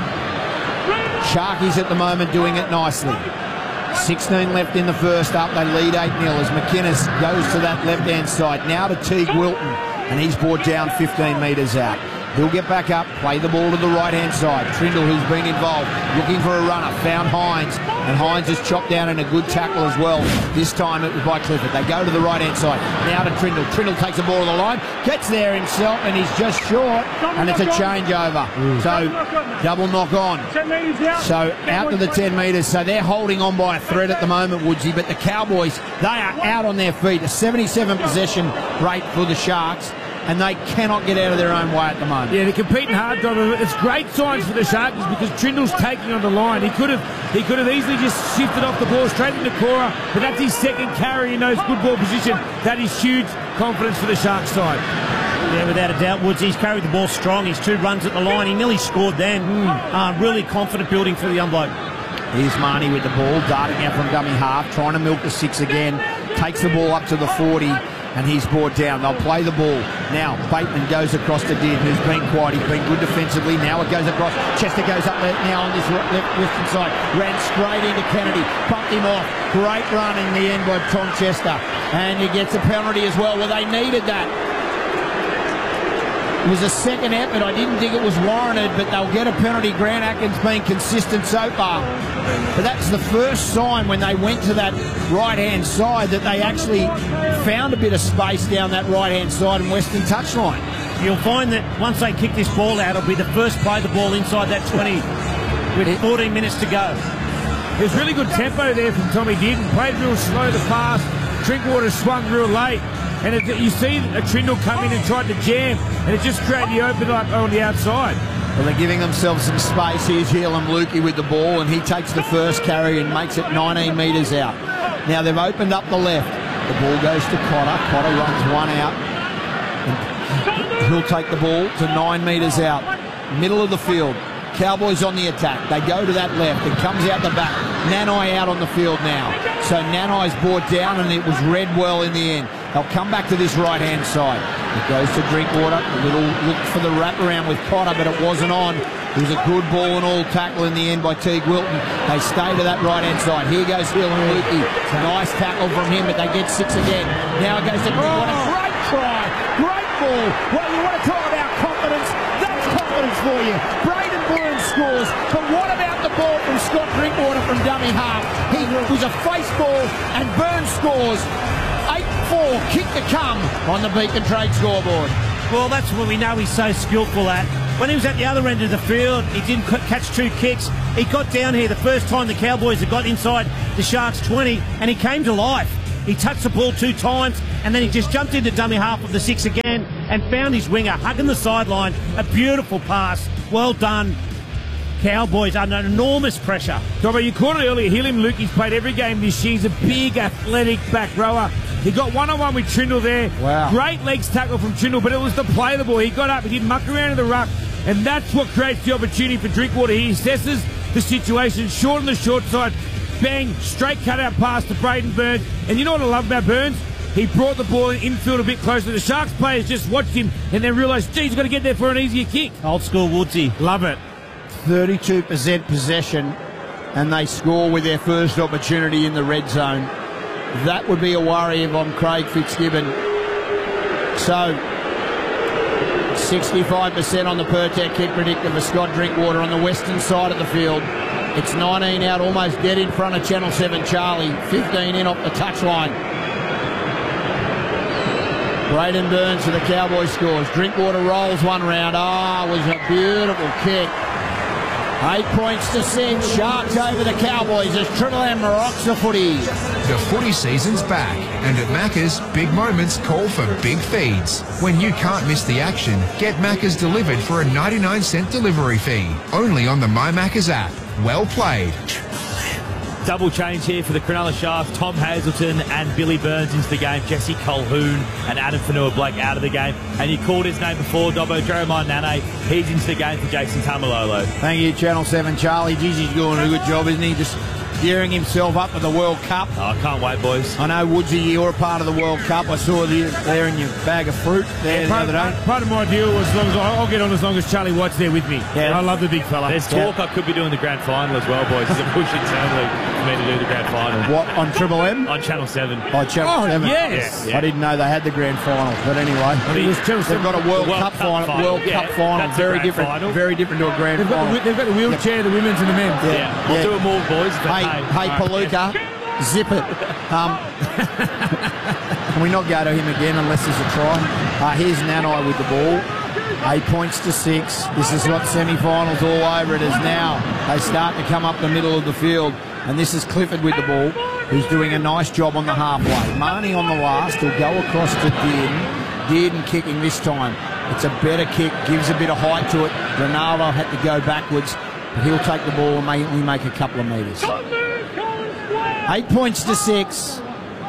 [SPEAKER 2] Sharkies at the moment doing it nicely. 16 left in the first up. They lead 8-0 as McInnes goes to that left-hand side. Now to Teague Wilton, and he's brought down 15 metres out. He'll get back up, play the ball to the right-hand side. Trindle, who's been involved, looking for a runner, found Hines, and Hines is chopped down in a good tackle as well. This time it was by Clifford. They go to the right-hand side. Now to Trindle. Trindle takes the ball to the line, gets there himself, and he's just short, and it's a changeover. So, double knock on. So, out to the 10 metres. So, they're holding on by a thread at the moment, Woodsy, but the Cowboys, they are out on their feet. A 77 possession rate for the Sharks, and they cannot get out of their own way at the moment.
[SPEAKER 3] Yeah, they're competing hard, Donovan. It's great signs for the Sharkies because Trindle's taking on the line. He could have easily just shifted off the ball straight into Cora, but that's his second carry in those good ball position. That is huge confidence for the Sharks side.
[SPEAKER 1] Yeah, without a doubt, Woods. He's carried the ball strong. His 2 runs at the line. He nearly scored then. Really confident building for the young bloke.
[SPEAKER 2] Here's Marnie with the ball, darting out from dummy half, trying to milk the 6 again. Takes the ball up to the 40. And he's brought down. They'll play the ball. Now, Bateman goes across to Din, who's been quiet. He's been good defensively. Now it goes across. Chester goes up there now on this left side. Ran straight into Kennedy. Bumped him off. Great run in the end by Tom Chester. And he gets a penalty as well. Well, they needed that. It was a second effort. I didn't think it was warranted, but they'll get a penalty. Grant Atkins been consistent so far. But that's the first sign when they went to that right-hand side that they actually found a bit of space down that right-hand side and western touchline.
[SPEAKER 1] You'll find that once they kick this ball out, it'll be the first play the ball inside that 20 with 14 minutes to go.
[SPEAKER 3] There's really good tempo there from Tommy Dearden. Played real slow to fast. Drinkwater swung real late. And you see a Trindle come in and tried to jam, and it just created the open up on the outside.
[SPEAKER 2] Well, they're giving themselves some space. Here's Heelam Lukey with the ball, and he takes the first carry and makes it 19 metres out. Now they've opened up the left. The ball goes to Cotter. Cotter runs one out. And he'll take the ball to 9 metres out. Middle of the field. Cowboys on the attack. They go to that left. It comes out the back. Nanai out on the field now. So Nanai's brought down, and it was read well in the end. They'll come back to this right-hand side. It goes to Drinkwater. A little look for the wraparound with Cotter, but it wasn't on. It was a good ball and all tackle in the end by Teague Wilton. They stay to that right-hand side. Here goes Hill and Lukey. Nice tackle from him, but they get 6 again. Now it goes to Drinkwater. Great try. Great ball. Well, you want to talk about confidence? That's confidence for you. Braden Burns scores, but what about the ball from Scott Drinkwater from dummy half? He was a face ball, and Burns scores. 8-4, kick to come on the Beacon Trade scoreboard.
[SPEAKER 1] Well, that's what we know he's so skillful at. When he was at the other end of the field, he didn't catch 2 kicks. He got down here the first time the Cowboys had got inside the Sharks 20, and he came to life. He touched the ball 2 times, and then he just jumped into dummy half of the 6 again and found his winger hugging the sideline. A beautiful pass. Well done. Cowboys under enormous pressure.
[SPEAKER 3] Dobbo, you caught it earlier. Helium Luke, he's played every game this year. He's a big, athletic back rower. He got one-on-one with Trindle there.
[SPEAKER 2] Wow.
[SPEAKER 3] Great legs tackle from Trindle, but it was the play of the ball. He got up, he didn't muck around in the ruck, and that's what creates the opportunity for Drinkwater. He assesses the situation, short on the short side, bang, straight cut-out pass to Braden Burns. And you know what I love about Burns? He brought the ball infield a bit closer. The Sharks players just watched him and then realised, geez, he's got to get there for an easier kick.
[SPEAKER 1] Old school Woodsy.
[SPEAKER 3] Love it.
[SPEAKER 2] 32% possession, and they score with their first opportunity in the red zone. That would be a worry if I'm Craig Fitzgibbon. So, 65% on the per-tech kick predictor for Scott Drinkwater on the western side of the field. It's 19 out, almost dead in front of Channel 7 Charlie. 15 in off the touchline. Braden Burns for the Cowboys scores. Drinkwater rolls one round. It was a beautiful kick. 8 points to 6. Sharks over the Cowboys as Triple M rocks the footy.
[SPEAKER 4] The footy season's back, and at Macca's, big moments call for big feeds. When you can't miss the action, get Macca's delivered for a 99-cent delivery fee. Only on the My Macca's app. Well played.
[SPEAKER 5] Double change here for the Cronulla Sharks. Tom Hazelton and Billy Burns into the game. Jesse Colquhoun and Adam Fanua-Blake out of the game. And you called his name before, Dobbo. Jeremiah Nane, he's into the game for Jason Tamalolo.
[SPEAKER 2] Thank you, Channel 7 Charlie. Geez, he's doing a good job, isn't he? Just gearing himself up for the World Cup.
[SPEAKER 5] Oh, I can't wait, boys.
[SPEAKER 2] I know, Woodsy, you're a part of the World Cup. I saw you there in your bag of fruit there the other day.
[SPEAKER 3] Part of my deal was I'll get on as long as Charlie White's there with me.
[SPEAKER 2] Yeah.
[SPEAKER 3] I love the big fella.
[SPEAKER 5] There's talk I could be doing the grand final as well, boys. There's a push internally for me to do the grand final.
[SPEAKER 2] What, on Triple M?
[SPEAKER 5] On Channel 7.
[SPEAKER 2] Oh, Channel 7.
[SPEAKER 3] Yes.
[SPEAKER 2] I didn't know they had the grand final, but anyway. They've got a World Cup final. Cup final.
[SPEAKER 5] That's
[SPEAKER 2] Very
[SPEAKER 5] a grand
[SPEAKER 2] different.
[SPEAKER 5] final.
[SPEAKER 2] Very different to a grand final.
[SPEAKER 3] They've got the wheelchair, the women's and the men's.
[SPEAKER 5] Yeah. We'll do them all, boys. But
[SPEAKER 2] Hey, Palooka, zip it. Can we not go to him again unless there's a try? Here's Nanai with the ball. 8 points to 6. This is what semi-finals all over it is now. They start to come up the middle of the field. And this is Clifford with the ball, who's doing a nice job on the halfway. Marnie on the last. He'll go across to Dearden kicking this time. It's a better kick, gives a bit of height to it. Ronaldo had to go backwards, but he'll take the ball and only make a couple of metres. 8 points to 6.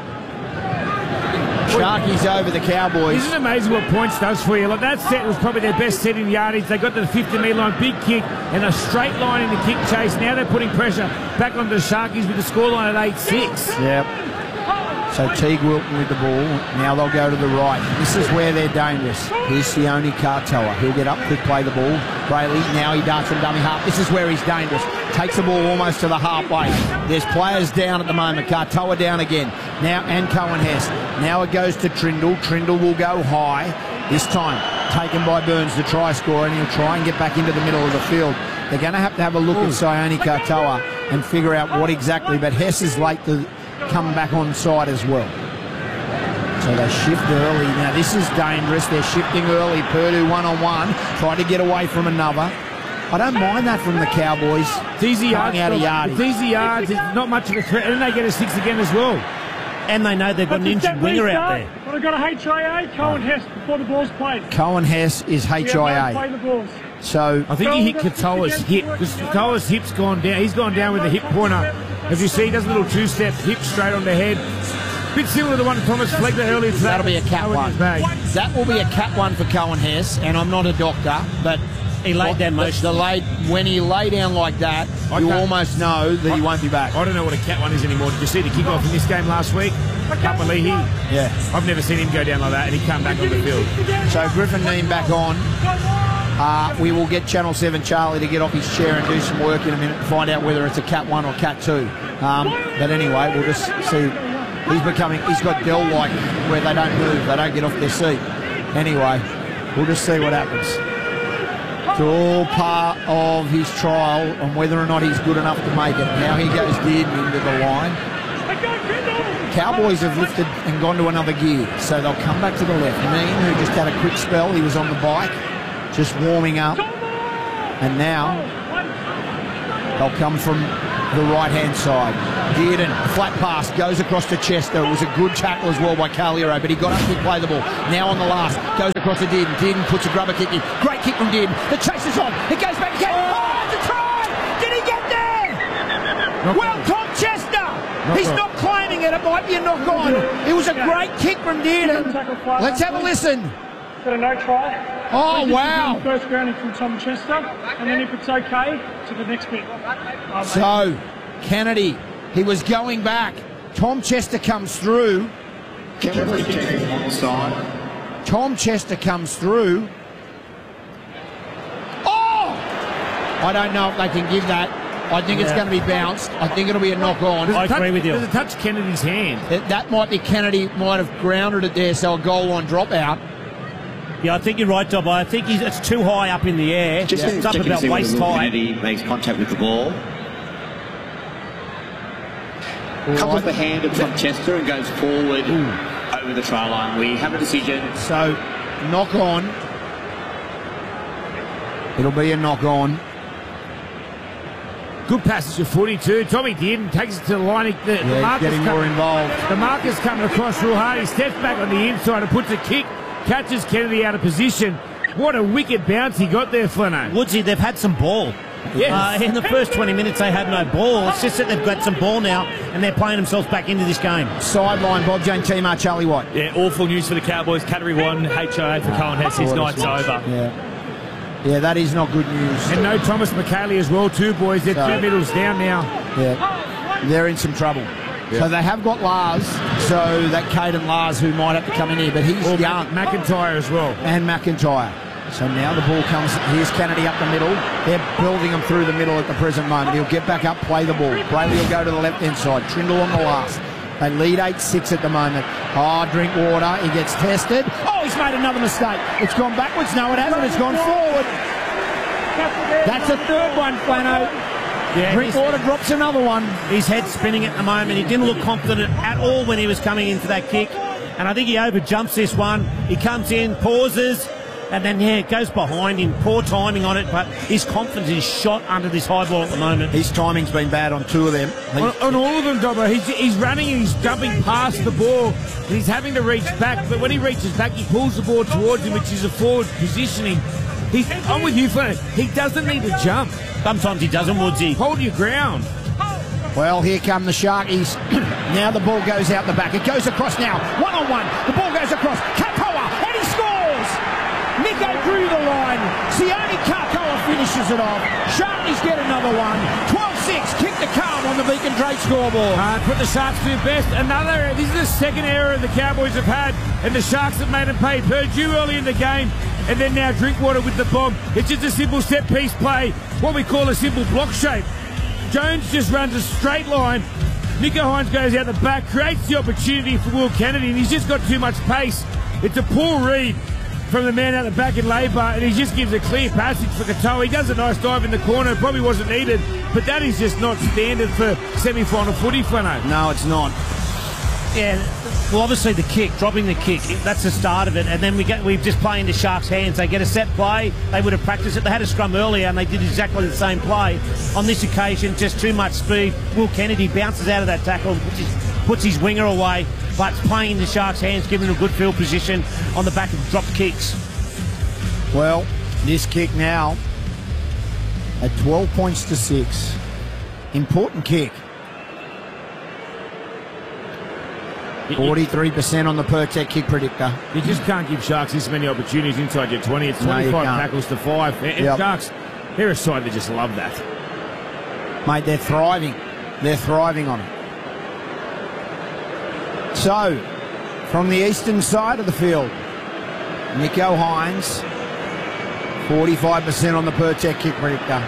[SPEAKER 2] Sharkies over the Cowboys.
[SPEAKER 3] Isn't it amazing what points does for you? Like that set was probably their best set in yardage. They got to the 50-metre line, big kick, and a straight line in the kick chase. Now they're putting pressure back onto the Sharkies with the scoreline at 8-6.
[SPEAKER 2] Yep. So Teague Wilton with the ball. Now they'll go to the right. This is where they're dangerous. Here's Sione Katoa. He'll get up, quick play the ball. Brayley, now he darts from dummy half. This is where he's dangerous. Takes the ball almost to the halfway. There's players down at the moment. Katoa down again. Now, and Cohen Hess. Now it goes to Trindle. Trindle will go high. This time, taken by Burns, the try scorer, and he'll try and get back into the middle of the field. They're going to have a look at Sione Katoa and figure out what exactly. But Hess is late to come back on side as well. So they shift early. Now this is dangerous. They're shifting early. Purdue one-on-one, trying to get away from another. I don't mind that from the Cowboys.
[SPEAKER 3] It's easy yards.
[SPEAKER 2] Out of
[SPEAKER 3] It's easy yards. It's not much of a threat. And they get a 6 again as well.
[SPEAKER 1] And they know they've got an injured winger out there.
[SPEAKER 6] But I've got a HIA, Cohen Hess, before the ball's played.
[SPEAKER 2] Cohen Hess is
[SPEAKER 6] Play
[SPEAKER 2] HIA.
[SPEAKER 6] the balls.
[SPEAKER 2] So
[SPEAKER 3] I think he hit Katoa's hip because Katoa's hip's gone down. He's gone down with the hip pointer. As you see, he does a little two-step, hip straight on the head. Bit similar to the one Thomas Flegler earlier today.
[SPEAKER 2] that'll be a cat one. That will be a cat one for Cohen Hess, and I'm not a doctor, but
[SPEAKER 1] He laid down most.
[SPEAKER 2] When he lay down like that, you almost know that he won't be back.
[SPEAKER 3] I don't know what a cat one is anymore. Did you see the kickoff in this game last week? Kapalihi.
[SPEAKER 2] Yeah.
[SPEAKER 3] I've never seen him go down like that, and he come back on the field.
[SPEAKER 2] So Griffin Neame back on. We will get Channel 7 Charlie to get off his chair and do some work in a minute to find out whether it's a cat 1 or cat 2. But anyway, we'll just see. He's got Dell-like where they don't move, they don't get off their seat. Anyway, we'll just see what happens. It's all part of his trial on whether or not he's good enough to make it. Now he goes Dearden into the line. Cowboys have lifted and gone to another gear, so they'll come back to the left. Mean, who just had a quick spell, he was on the bike, just warming up. And now they'll come from the right-hand side. Dearden, flat pass, goes across to Chester. It was a good tackle as well by Carliero, but he got up to play the ball. Now on the last, goes across to Dearden. Dearden puts a grubber kick in. Great kick from Dearden. The chase is on. It goes back again. Oh, it's a try! Did he get there? Well, Tom Chester! He's not claiming it. It might be a knock-on. It was a great kick from Dearden. Let's have a listen.
[SPEAKER 6] Got a no try.
[SPEAKER 2] Oh, wow.
[SPEAKER 6] First grounding from Tom Chester, and then if it's okay, to the next bit.
[SPEAKER 2] So, Kennedy, he was going back. Tom Chester comes through.
[SPEAKER 7] Kennedy checking on the side.
[SPEAKER 2] Tom Chester comes through. Oh! I don't know if they can give that. I think it's going to be bounced. I think it'll be a knock-on.
[SPEAKER 1] I agree with you.
[SPEAKER 3] Does it touch Kennedy's hand?
[SPEAKER 2] That might be Kennedy might have grounded it there, so a goal line dropout.
[SPEAKER 1] Yeah, I think you're right, Dobbo. I think it's too high up in the air.
[SPEAKER 7] Just
[SPEAKER 1] It's up
[SPEAKER 7] checking to
[SPEAKER 1] about
[SPEAKER 7] see whether
[SPEAKER 1] waist
[SPEAKER 7] Will
[SPEAKER 1] high.
[SPEAKER 7] Kennedy makes contact with the ball. Comes off the hand of Tom Chester and goes forward over the try line. We have a decision.
[SPEAKER 2] So, knock-on. It'll be a knock-on.
[SPEAKER 3] Good passage of footy too. Tommy Dearden takes it to the line. The marker's
[SPEAKER 2] getting more involved.
[SPEAKER 3] The marker's coming across real hard. He steps back on the inside and puts a kick. Catches Kennedy out of position. What a wicked bounce he got there, Flano.
[SPEAKER 1] Woodsy, they've had some ball.
[SPEAKER 3] Yes.
[SPEAKER 1] In the first 20 minutes, they had no ball. It's just that they've got some ball now, and they're playing themselves back into this game.
[SPEAKER 2] Sideline, Bob Jane Timar, Charlie White.
[SPEAKER 5] Yeah, awful news for the Cowboys. Category 1 HIA for Cohen Hess. His night's over.
[SPEAKER 2] Yeah, that is not good news.
[SPEAKER 3] And no Thomas McKaylee as well too, boys. They're two middles down now.
[SPEAKER 2] Yeah, they're in some trouble. So they have got Lars, so that Caden Lars who might have to come in here, but he's young.
[SPEAKER 3] McIntyre as well.
[SPEAKER 2] And McIntyre. So now the ball comes, here's Kennedy up the middle. They're building him through the middle at the present moment. He'll get back up, play the ball. Brayley will go to the left-hand side. Trindle on the last. They lead 8-6 at the moment. Oh, drink water. He gets tested. Oh, he's made another mistake. It's gone backwards. No, it hasn't. It's gone forward. That's a third one, Flano.
[SPEAKER 1] Yeah,
[SPEAKER 2] Drinkwater drops another one.
[SPEAKER 1] His head's spinning at the moment. He didn't look confident at all when he was coming into that kick. And I think he overjumps this one. He comes in, pauses, and then, it goes behind him. Poor timing on it, but his confidence is shot under this high ball at the moment.
[SPEAKER 2] His timing's been bad on two of them.
[SPEAKER 3] On all of them, Dobbo, he's running and he's jumping past the ball and he's having to reach back, but when he reaches back, he pulls the ball towards him, which is a forward positioning. I'm with you, Flano. He doesn't need to jump.
[SPEAKER 1] Sometimes he doesn't, Woodsy.
[SPEAKER 3] Hold your ground.
[SPEAKER 2] Well, here come the Sharkies. Now the ball goes out the back. It goes across now. One-on-one. The ball goes across. Katoa, and he scores! Nico drew the line. Sione Katoa finishes it off. Sharkies get another one. 12-6. Kick the calm on the Beacon Drake scoreboard.
[SPEAKER 3] Put the Sharks to their best. This is the second error the Cowboys have had, and the Sharks have made them pay. Purdue early in the game, and then now Drinkwater with the bomb. It's just a simple set-piece play, what we call a simple block shape. Jones just runs a straight line. Nico Hines goes out the back, creates the opportunity for Will Kennedy, and he's just got too much pace. It's a poor read from the man out the back in labour, and he just gives a clear passage for Katoa. He does a nice dive in the corner. Probably wasn't needed, but that is just not standard for semi-final footy, Flano.
[SPEAKER 2] No, it's not.
[SPEAKER 1] Yeah, well, obviously the kick, dropping the kick, that's the start of it. And then we just play into Sharks' hands. They get a set play. They would have practiced it. They had a scrum earlier, and they did exactly the same play. On this occasion, just too much speed. Will Kennedy bounces out of that tackle, puts his winger away, but playing into Sharks' hands, giving them a good field position on the back of dropped kicks.
[SPEAKER 2] Well, this kick now at 12 points to 6. Important kick. 43% on the Pertec kick predictor.
[SPEAKER 3] You just can't give Sharks this many opportunities inside your 20. It's 25 tackles to 5. And Sharks, they're a side that just love that.
[SPEAKER 2] Mate, they're thriving. They're thriving on it. So, from the eastern side of the field, Nico Hines, 45% on the Pertec kick predictor.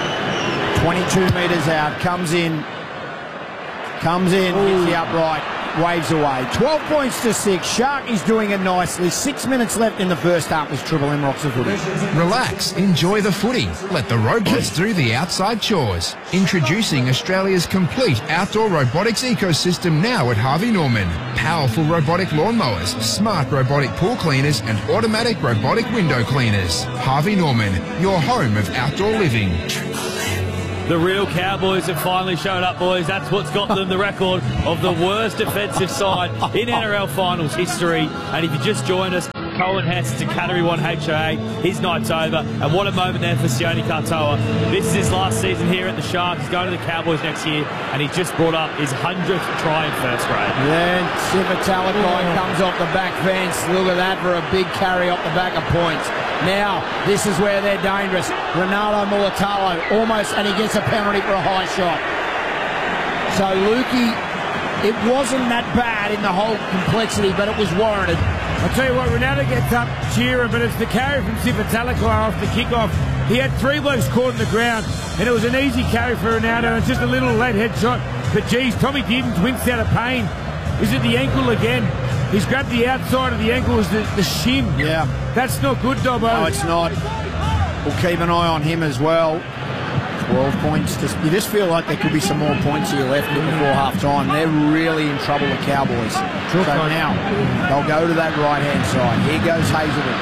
[SPEAKER 2] 22 metres out, comes in, hits the upright. waves away. 12 points to 6. Sharkies doing it nicely. 6 minutes left in the first half as Triple M rocks the footy.
[SPEAKER 4] Relax, enjoy the footy. Let the robots do the outside chores. Introducing Australia's complete outdoor robotics ecosystem now at Harvey Norman. Powerful robotic lawnmowers, smart robotic pool cleaners and automatic robotic window cleaners. Harvey Norman, your home of outdoor living.
[SPEAKER 5] The real Cowboys have finally showed up, boys. That's what's got them the record of the worst defensive side in NRL Finals history. And if you just joined us, Cohen Hess to Category 1 HIA. His night's over. And what a moment there for Sione Katoa. This is his last season here at the Sharks. He's going to the Cowboys next year. And he just brought up his 100th try in first grade.
[SPEAKER 2] Then Sivitalakai comes off the back fence. Look at that for a big carry off the back of points. Now, this is where they're dangerous. Ronaldo Mulatalo almost, and he gets a penalty for a high shot. So Lukey, it wasn't that bad in the whole complexity, but it was warranted.
[SPEAKER 3] I'll tell you what, Ronaldo gets up cheering, but it's the carry from Sivitalakai off the kickoff. He had 3 blokes caught on the ground, and it was an easy carry for Ronaldo, and just a little late head shot. But geez, Tommy Giddens winced out of pain. Is it the ankle again? He's grabbed the outside of the ankle as the shin.
[SPEAKER 2] Yeah.
[SPEAKER 3] That's not good, Dobbo.
[SPEAKER 2] No, it's not. We'll keep an eye on him as well. 12 points. You just feel like there could be some more points here left before half-time. They're really in trouble, the Cowboys. So now, they'll go to that right-hand side. Here goes Hazelwood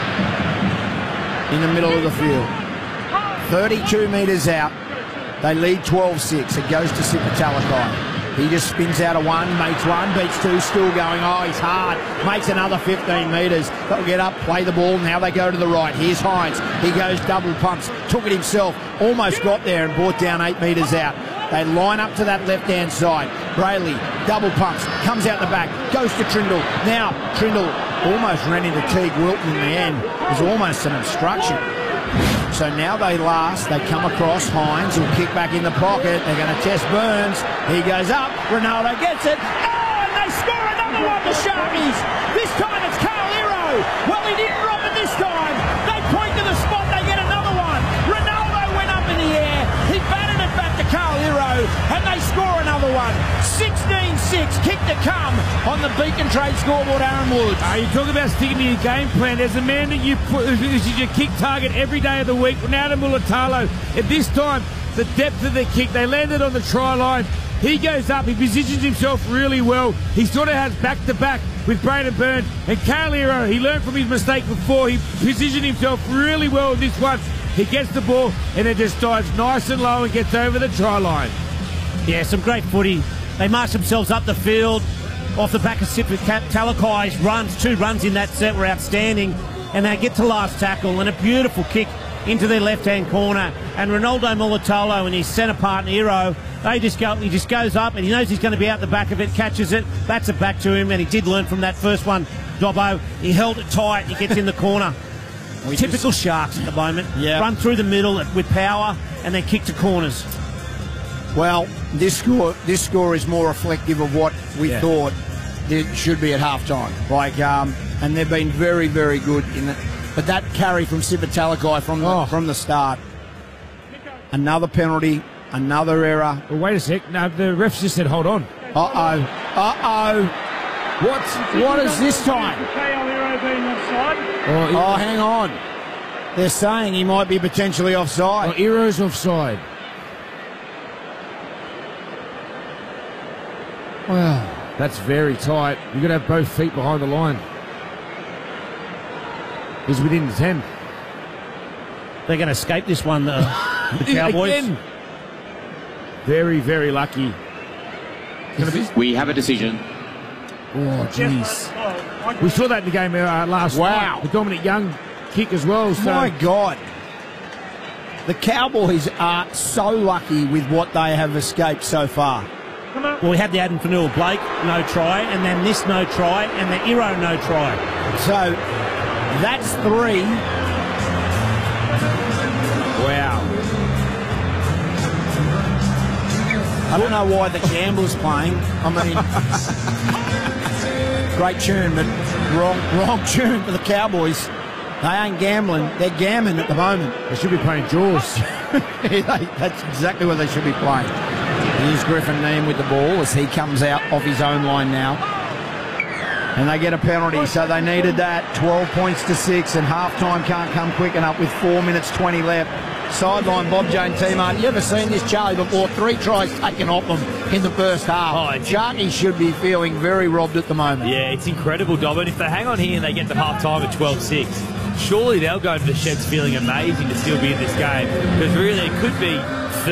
[SPEAKER 2] in the middle of the field. 32 metres out. They lead 12-6. It goes to Sivitalakai. He just spins out of 1, makes 1, beats 2, still going. Oh, he's hard. Makes another 15 metres. They'll get up, play the ball. Now they go to the right. Here's Hines. He goes double pumps. Took it himself. Almost got there and brought down 8 metres out. They line up to that left-hand side. Brayley, double pumps. Comes out the back. Goes to Trindle. Now, Trindle almost ran into Teague Wilton in the end. It was almost an obstruction. So now they last. They come across. Hines will kick back in the pocket. They're going to test Burns. He goes up. Ronaldo gets it. Oh, and they score another one, the Sharkies. This time it's Carl Hero. Well, he didn't drop it this time. They point to the spot. They get another one. Ronaldo went up in the air. He batted it back to Carl Hero, and they score another one. 16-6. Kick to come on the Beacon Trade scoreboard, Aaron Woods.
[SPEAKER 3] You talk about sticking to your game plan. There's a man that you put as your kick target every day of the week, Ronaldo Mulatalo. At this time, the depth of the kick, they landed on the try line. He goes up, he positions himself really well. He sort of has back-to-back with Braden Burns. And Carl Hero, he learned from his mistake before. He positioned himself really well in this one. He gets the ball, and it just dives nice and low and gets over the try line.
[SPEAKER 1] Yeah, some great footy. They march themselves up the field off the back of Sivitalalakai's runs. 2 runs in that set were outstanding. And they get to last tackle, and a beautiful kick into their left-hand corner. And Ronaldo Mulatalo and his centre partner, Hero, he just goes up, and he knows he's going to be out the back of it, catches it, bats it back to him, and he did learn from that first one, Dobbo. He held it tight, he gets in the corner. Typical Sharks at the moment.
[SPEAKER 2] Yeah.
[SPEAKER 1] Run through the middle with power, and then kick to corners.
[SPEAKER 2] Well, this score is more reflective of what we thought it should be at halftime. And they've been very, very good in it. But that carry from Sivitalakai from the start, another penalty, another error.
[SPEAKER 3] Well, wait a sec. No, the refs just said, hold on.
[SPEAKER 2] What is this time? Oh, hang on. They're saying he might be potentially offside.
[SPEAKER 3] Oh, Hero's offside. Wow, that's very tight. You've got to have both feet behind the line. He's within the 10.
[SPEAKER 1] They're going to escape this one, the Cowboys.
[SPEAKER 3] Again. Very, very lucky.
[SPEAKER 7] We have a decision.
[SPEAKER 3] Oh, jeez. We saw that in the game last night. The Dominic Young kick as well. So.
[SPEAKER 2] My God. The Cowboys are so lucky with what they have escaped so far.
[SPEAKER 1] Well, we had the Adam Fanua-Blake no try, and then this no try, and the Hero no try.
[SPEAKER 2] So that's 3.
[SPEAKER 3] Wow.
[SPEAKER 2] I don't know why the Gambler's playing. I mean, great tune, but wrong tune for the Cowboys. They ain't gambling. They're gammon at the moment.
[SPEAKER 3] They should be playing Jaws.
[SPEAKER 2] That's exactly what they should be playing. Here's Griffin Neame with the ball as he comes out off his own line now. And they get a penalty, so they needed that. 12 points to 6, and half-time can't come quick enough with 4 minutes 20 left. Sideline, Bob Jane T-Mart. You ever seen this, Charlie, before? 3 tries taken off them in the first half. Sharkies should be feeling very robbed at the moment.
[SPEAKER 5] Yeah, it's incredible, Dob. And if they hang on here and they get to half-time at 12-6, surely they'll go to the sheds feeling amazing to still be in this game. Because really, it could be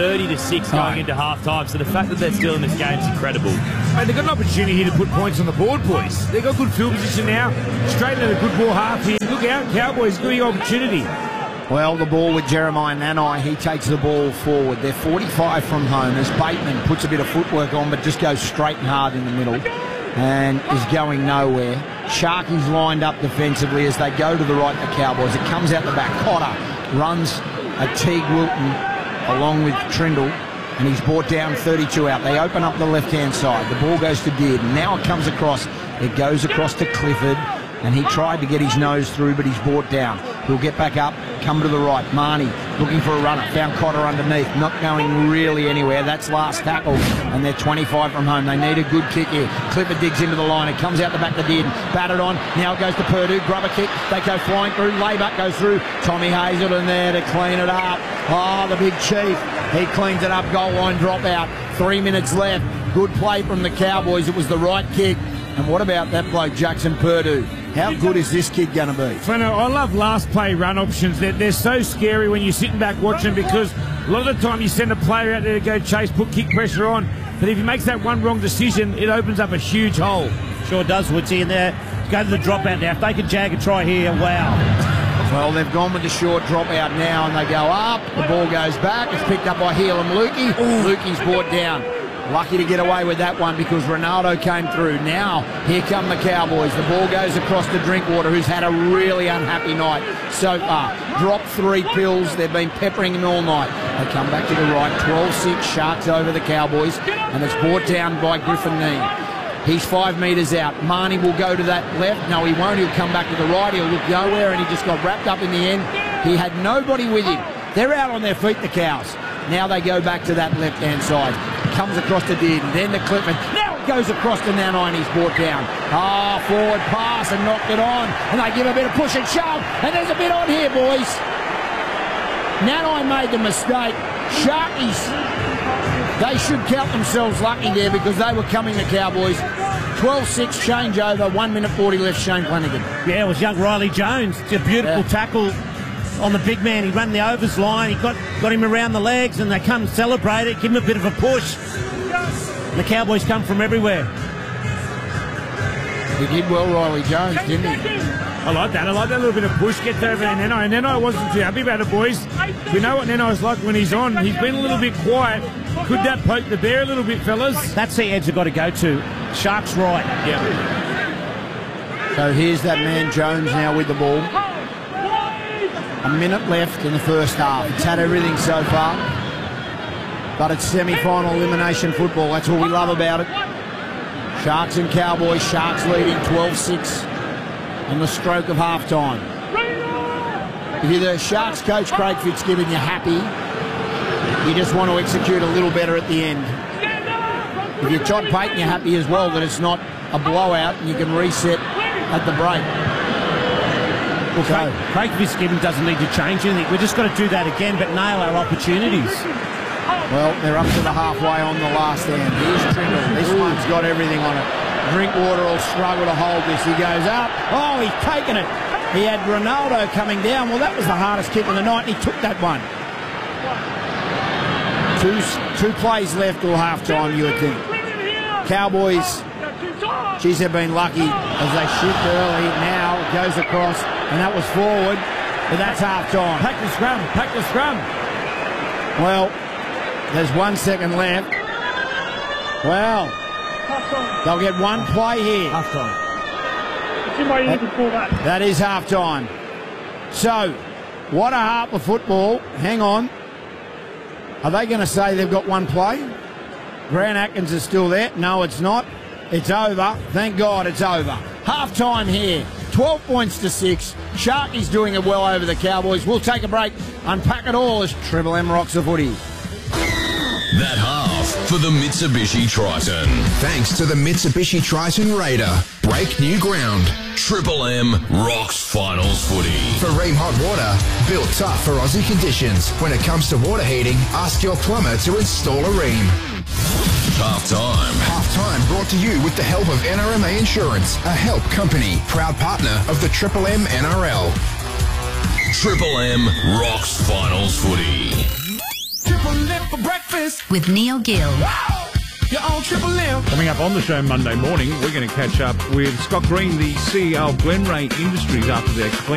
[SPEAKER 5] 30-6 going into half-time. So the fact that they're still in this game is incredible.
[SPEAKER 3] Mate, they've got an opportunity here to put points on the board, boys. They've got good field position now. Straight at a good ball half here. Look out, Cowboys, good opportunity.
[SPEAKER 2] Well, the ball with Jeremiah Nanai. He takes the ball forward. They're 45 from home as Bateman puts a bit of footwork on but just goes straight and hard in the middle and is going nowhere. Sharkies lined up defensively as they go to the right, the Cowboys. It comes out the back. Cotter runs at Teague Wilton along with Trindle, and he's brought down 32 out. They open up the left-hand side. The ball goes to Deard. Now it comes across. It goes across to Clifford, and he tried to get his nose through, but he's brought down. He'll get back up, come to the right. Marnie looking for a runner. Found Cotter underneath. Not going really anywhere. That's last tackle, and they're 25 from home. They need a good kick here. Clifford digs into the line. It comes out the back to Dearden. Batted on. Now it goes to Purdue. Grubber kick. They go flying through. Laybuck goes through. Tommy Hazelton there to clean it up. Oh, the big chief. He cleans it up. Goal line dropout. 3 minutes left. Good play from the Cowboys. It was the right kick. And what about that bloke, Jackson Purdue? How good is this kid going to be?
[SPEAKER 3] Frenno, I love last play run options. They're so scary when you're sitting back watching, because a lot of the time you send a player out there to go chase, put kick pressure on, but if he makes that one wrong decision, it opens up a huge hole.
[SPEAKER 1] Sure does, Woodsy, and there. Go to the dropout now. If they can jag a try here, wow.
[SPEAKER 2] Well, they've gone with the short dropout now, and they go up. The ball goes back. It's picked up by Heel and Lukey. Lukey's brought down. Lucky to get away with that one because Ronaldo came through. Now, here come the Cowboys. The ball goes across to Drinkwater, who's had a really unhappy night so far. Dropped 3 pills. They've been peppering him all night. They come back to the right. 12-6 Sharks over the Cowboys, and it's brought down by Griffin Knee. He's 5 metres out. Marnie will go to that left. No, he won't. He'll come back to the right. He'll look nowhere, and he just got wrapped up in the end. He had nobody with him. They're out on their feet, the Cows. Now they go back to that left-hand side. Comes across to Dearden, then to Clifford. Now it goes across to Nanai, and he's brought down. Forward pass and knocked it on. And they give a bit of push and shove. And there's a bit on here, boys. Nanai made the mistake. Sharkies, they should count themselves lucky there because they were coming, the Cowboys. 12-6 changeover, 1 minute 40 left, Shane Flanagan.
[SPEAKER 1] Yeah, it was young Riley Jones. It's a beautiful tackle on the big man. He ran the overs line. He got him around the legs, and they come and celebrate it, give him a bit of a push. And the Cowboys come from everywhere.
[SPEAKER 2] He did well, Riley Jones, didn't he?
[SPEAKER 3] I like that. I like that little bit of push. Gets over there, Nanai. And Nanai wasn't too happy about it, boys. We know what Nanai's like when he's on. He's been a little bit quiet. Could that poke the bear a little bit, fellas?
[SPEAKER 1] That's the edge they've got to go to. Sharks right.
[SPEAKER 3] Yeah.
[SPEAKER 2] So here's that man Jones now with the ball. A minute left in the first half. It's had everything so far. But it's semi-final elimination football. That's what we love about it. Sharks and Cowboys. Sharks leading 12-6 on the stroke of half-time. If you're the Sharks coach, Craig Fitzgibbon, you're happy. You just want to execute a little better at the end. If you're Todd Payton, you're happy as well that it's not a blowout and you can reset at the break.
[SPEAKER 1] Well, Craig Fitzgibbon doesn't need to change anything. We've just got to do that again, but nail our opportunities.
[SPEAKER 2] Well, they're up to the halfway on the last end. Here's Trindle. This one's got everything on it. Drinkwater will struggle to hold this. He goes up. Oh, he's taken it. He had Ronaldo coming down. Well, that was the hardest kick of the night, and he took that one. Two plays left till halftime, you would think. Cowboys, geez, they've been lucky as they shift early. Now it goes across, and that was forward, but that's half-time.
[SPEAKER 3] Pack the scrum, pack the scrum.
[SPEAKER 2] Well, there's 1 second left. Well, they'll get one play here.
[SPEAKER 3] Half-time.
[SPEAKER 2] That is half-time. So, what a half of football. Hang on. Are they going to say they've got one play? Grant Atkins is still there. No, it's not. It's over. Thank God it's over. Half-time here. 12 points to 6. Sharkies doing it well over the Cowboys. We'll take a break. Unpack it all as Triple M rocks the footy.
[SPEAKER 8] That half for the Mitsubishi Triton.
[SPEAKER 4] Thanks to the Mitsubishi Triton Raider. break new ground.
[SPEAKER 8] Triple M rocks finals footy.
[SPEAKER 4] For Ream Hot Water, built tough for Aussie conditions. When it comes to water heating, ask your plumber to install a Ream.
[SPEAKER 8] Half-time.
[SPEAKER 4] Half-time brought to you with the help of NRMA Insurance, a help company, proud partner of the Triple M NRL.
[SPEAKER 8] Triple M rocks finals footy.
[SPEAKER 9] Triple M for breakfast
[SPEAKER 10] with Neil Gill.
[SPEAKER 9] You're on Triple M.
[SPEAKER 11] Coming up on the show Monday morning, we're going to catch up with Scott Green, the CEO of Glenray Industries, after their clean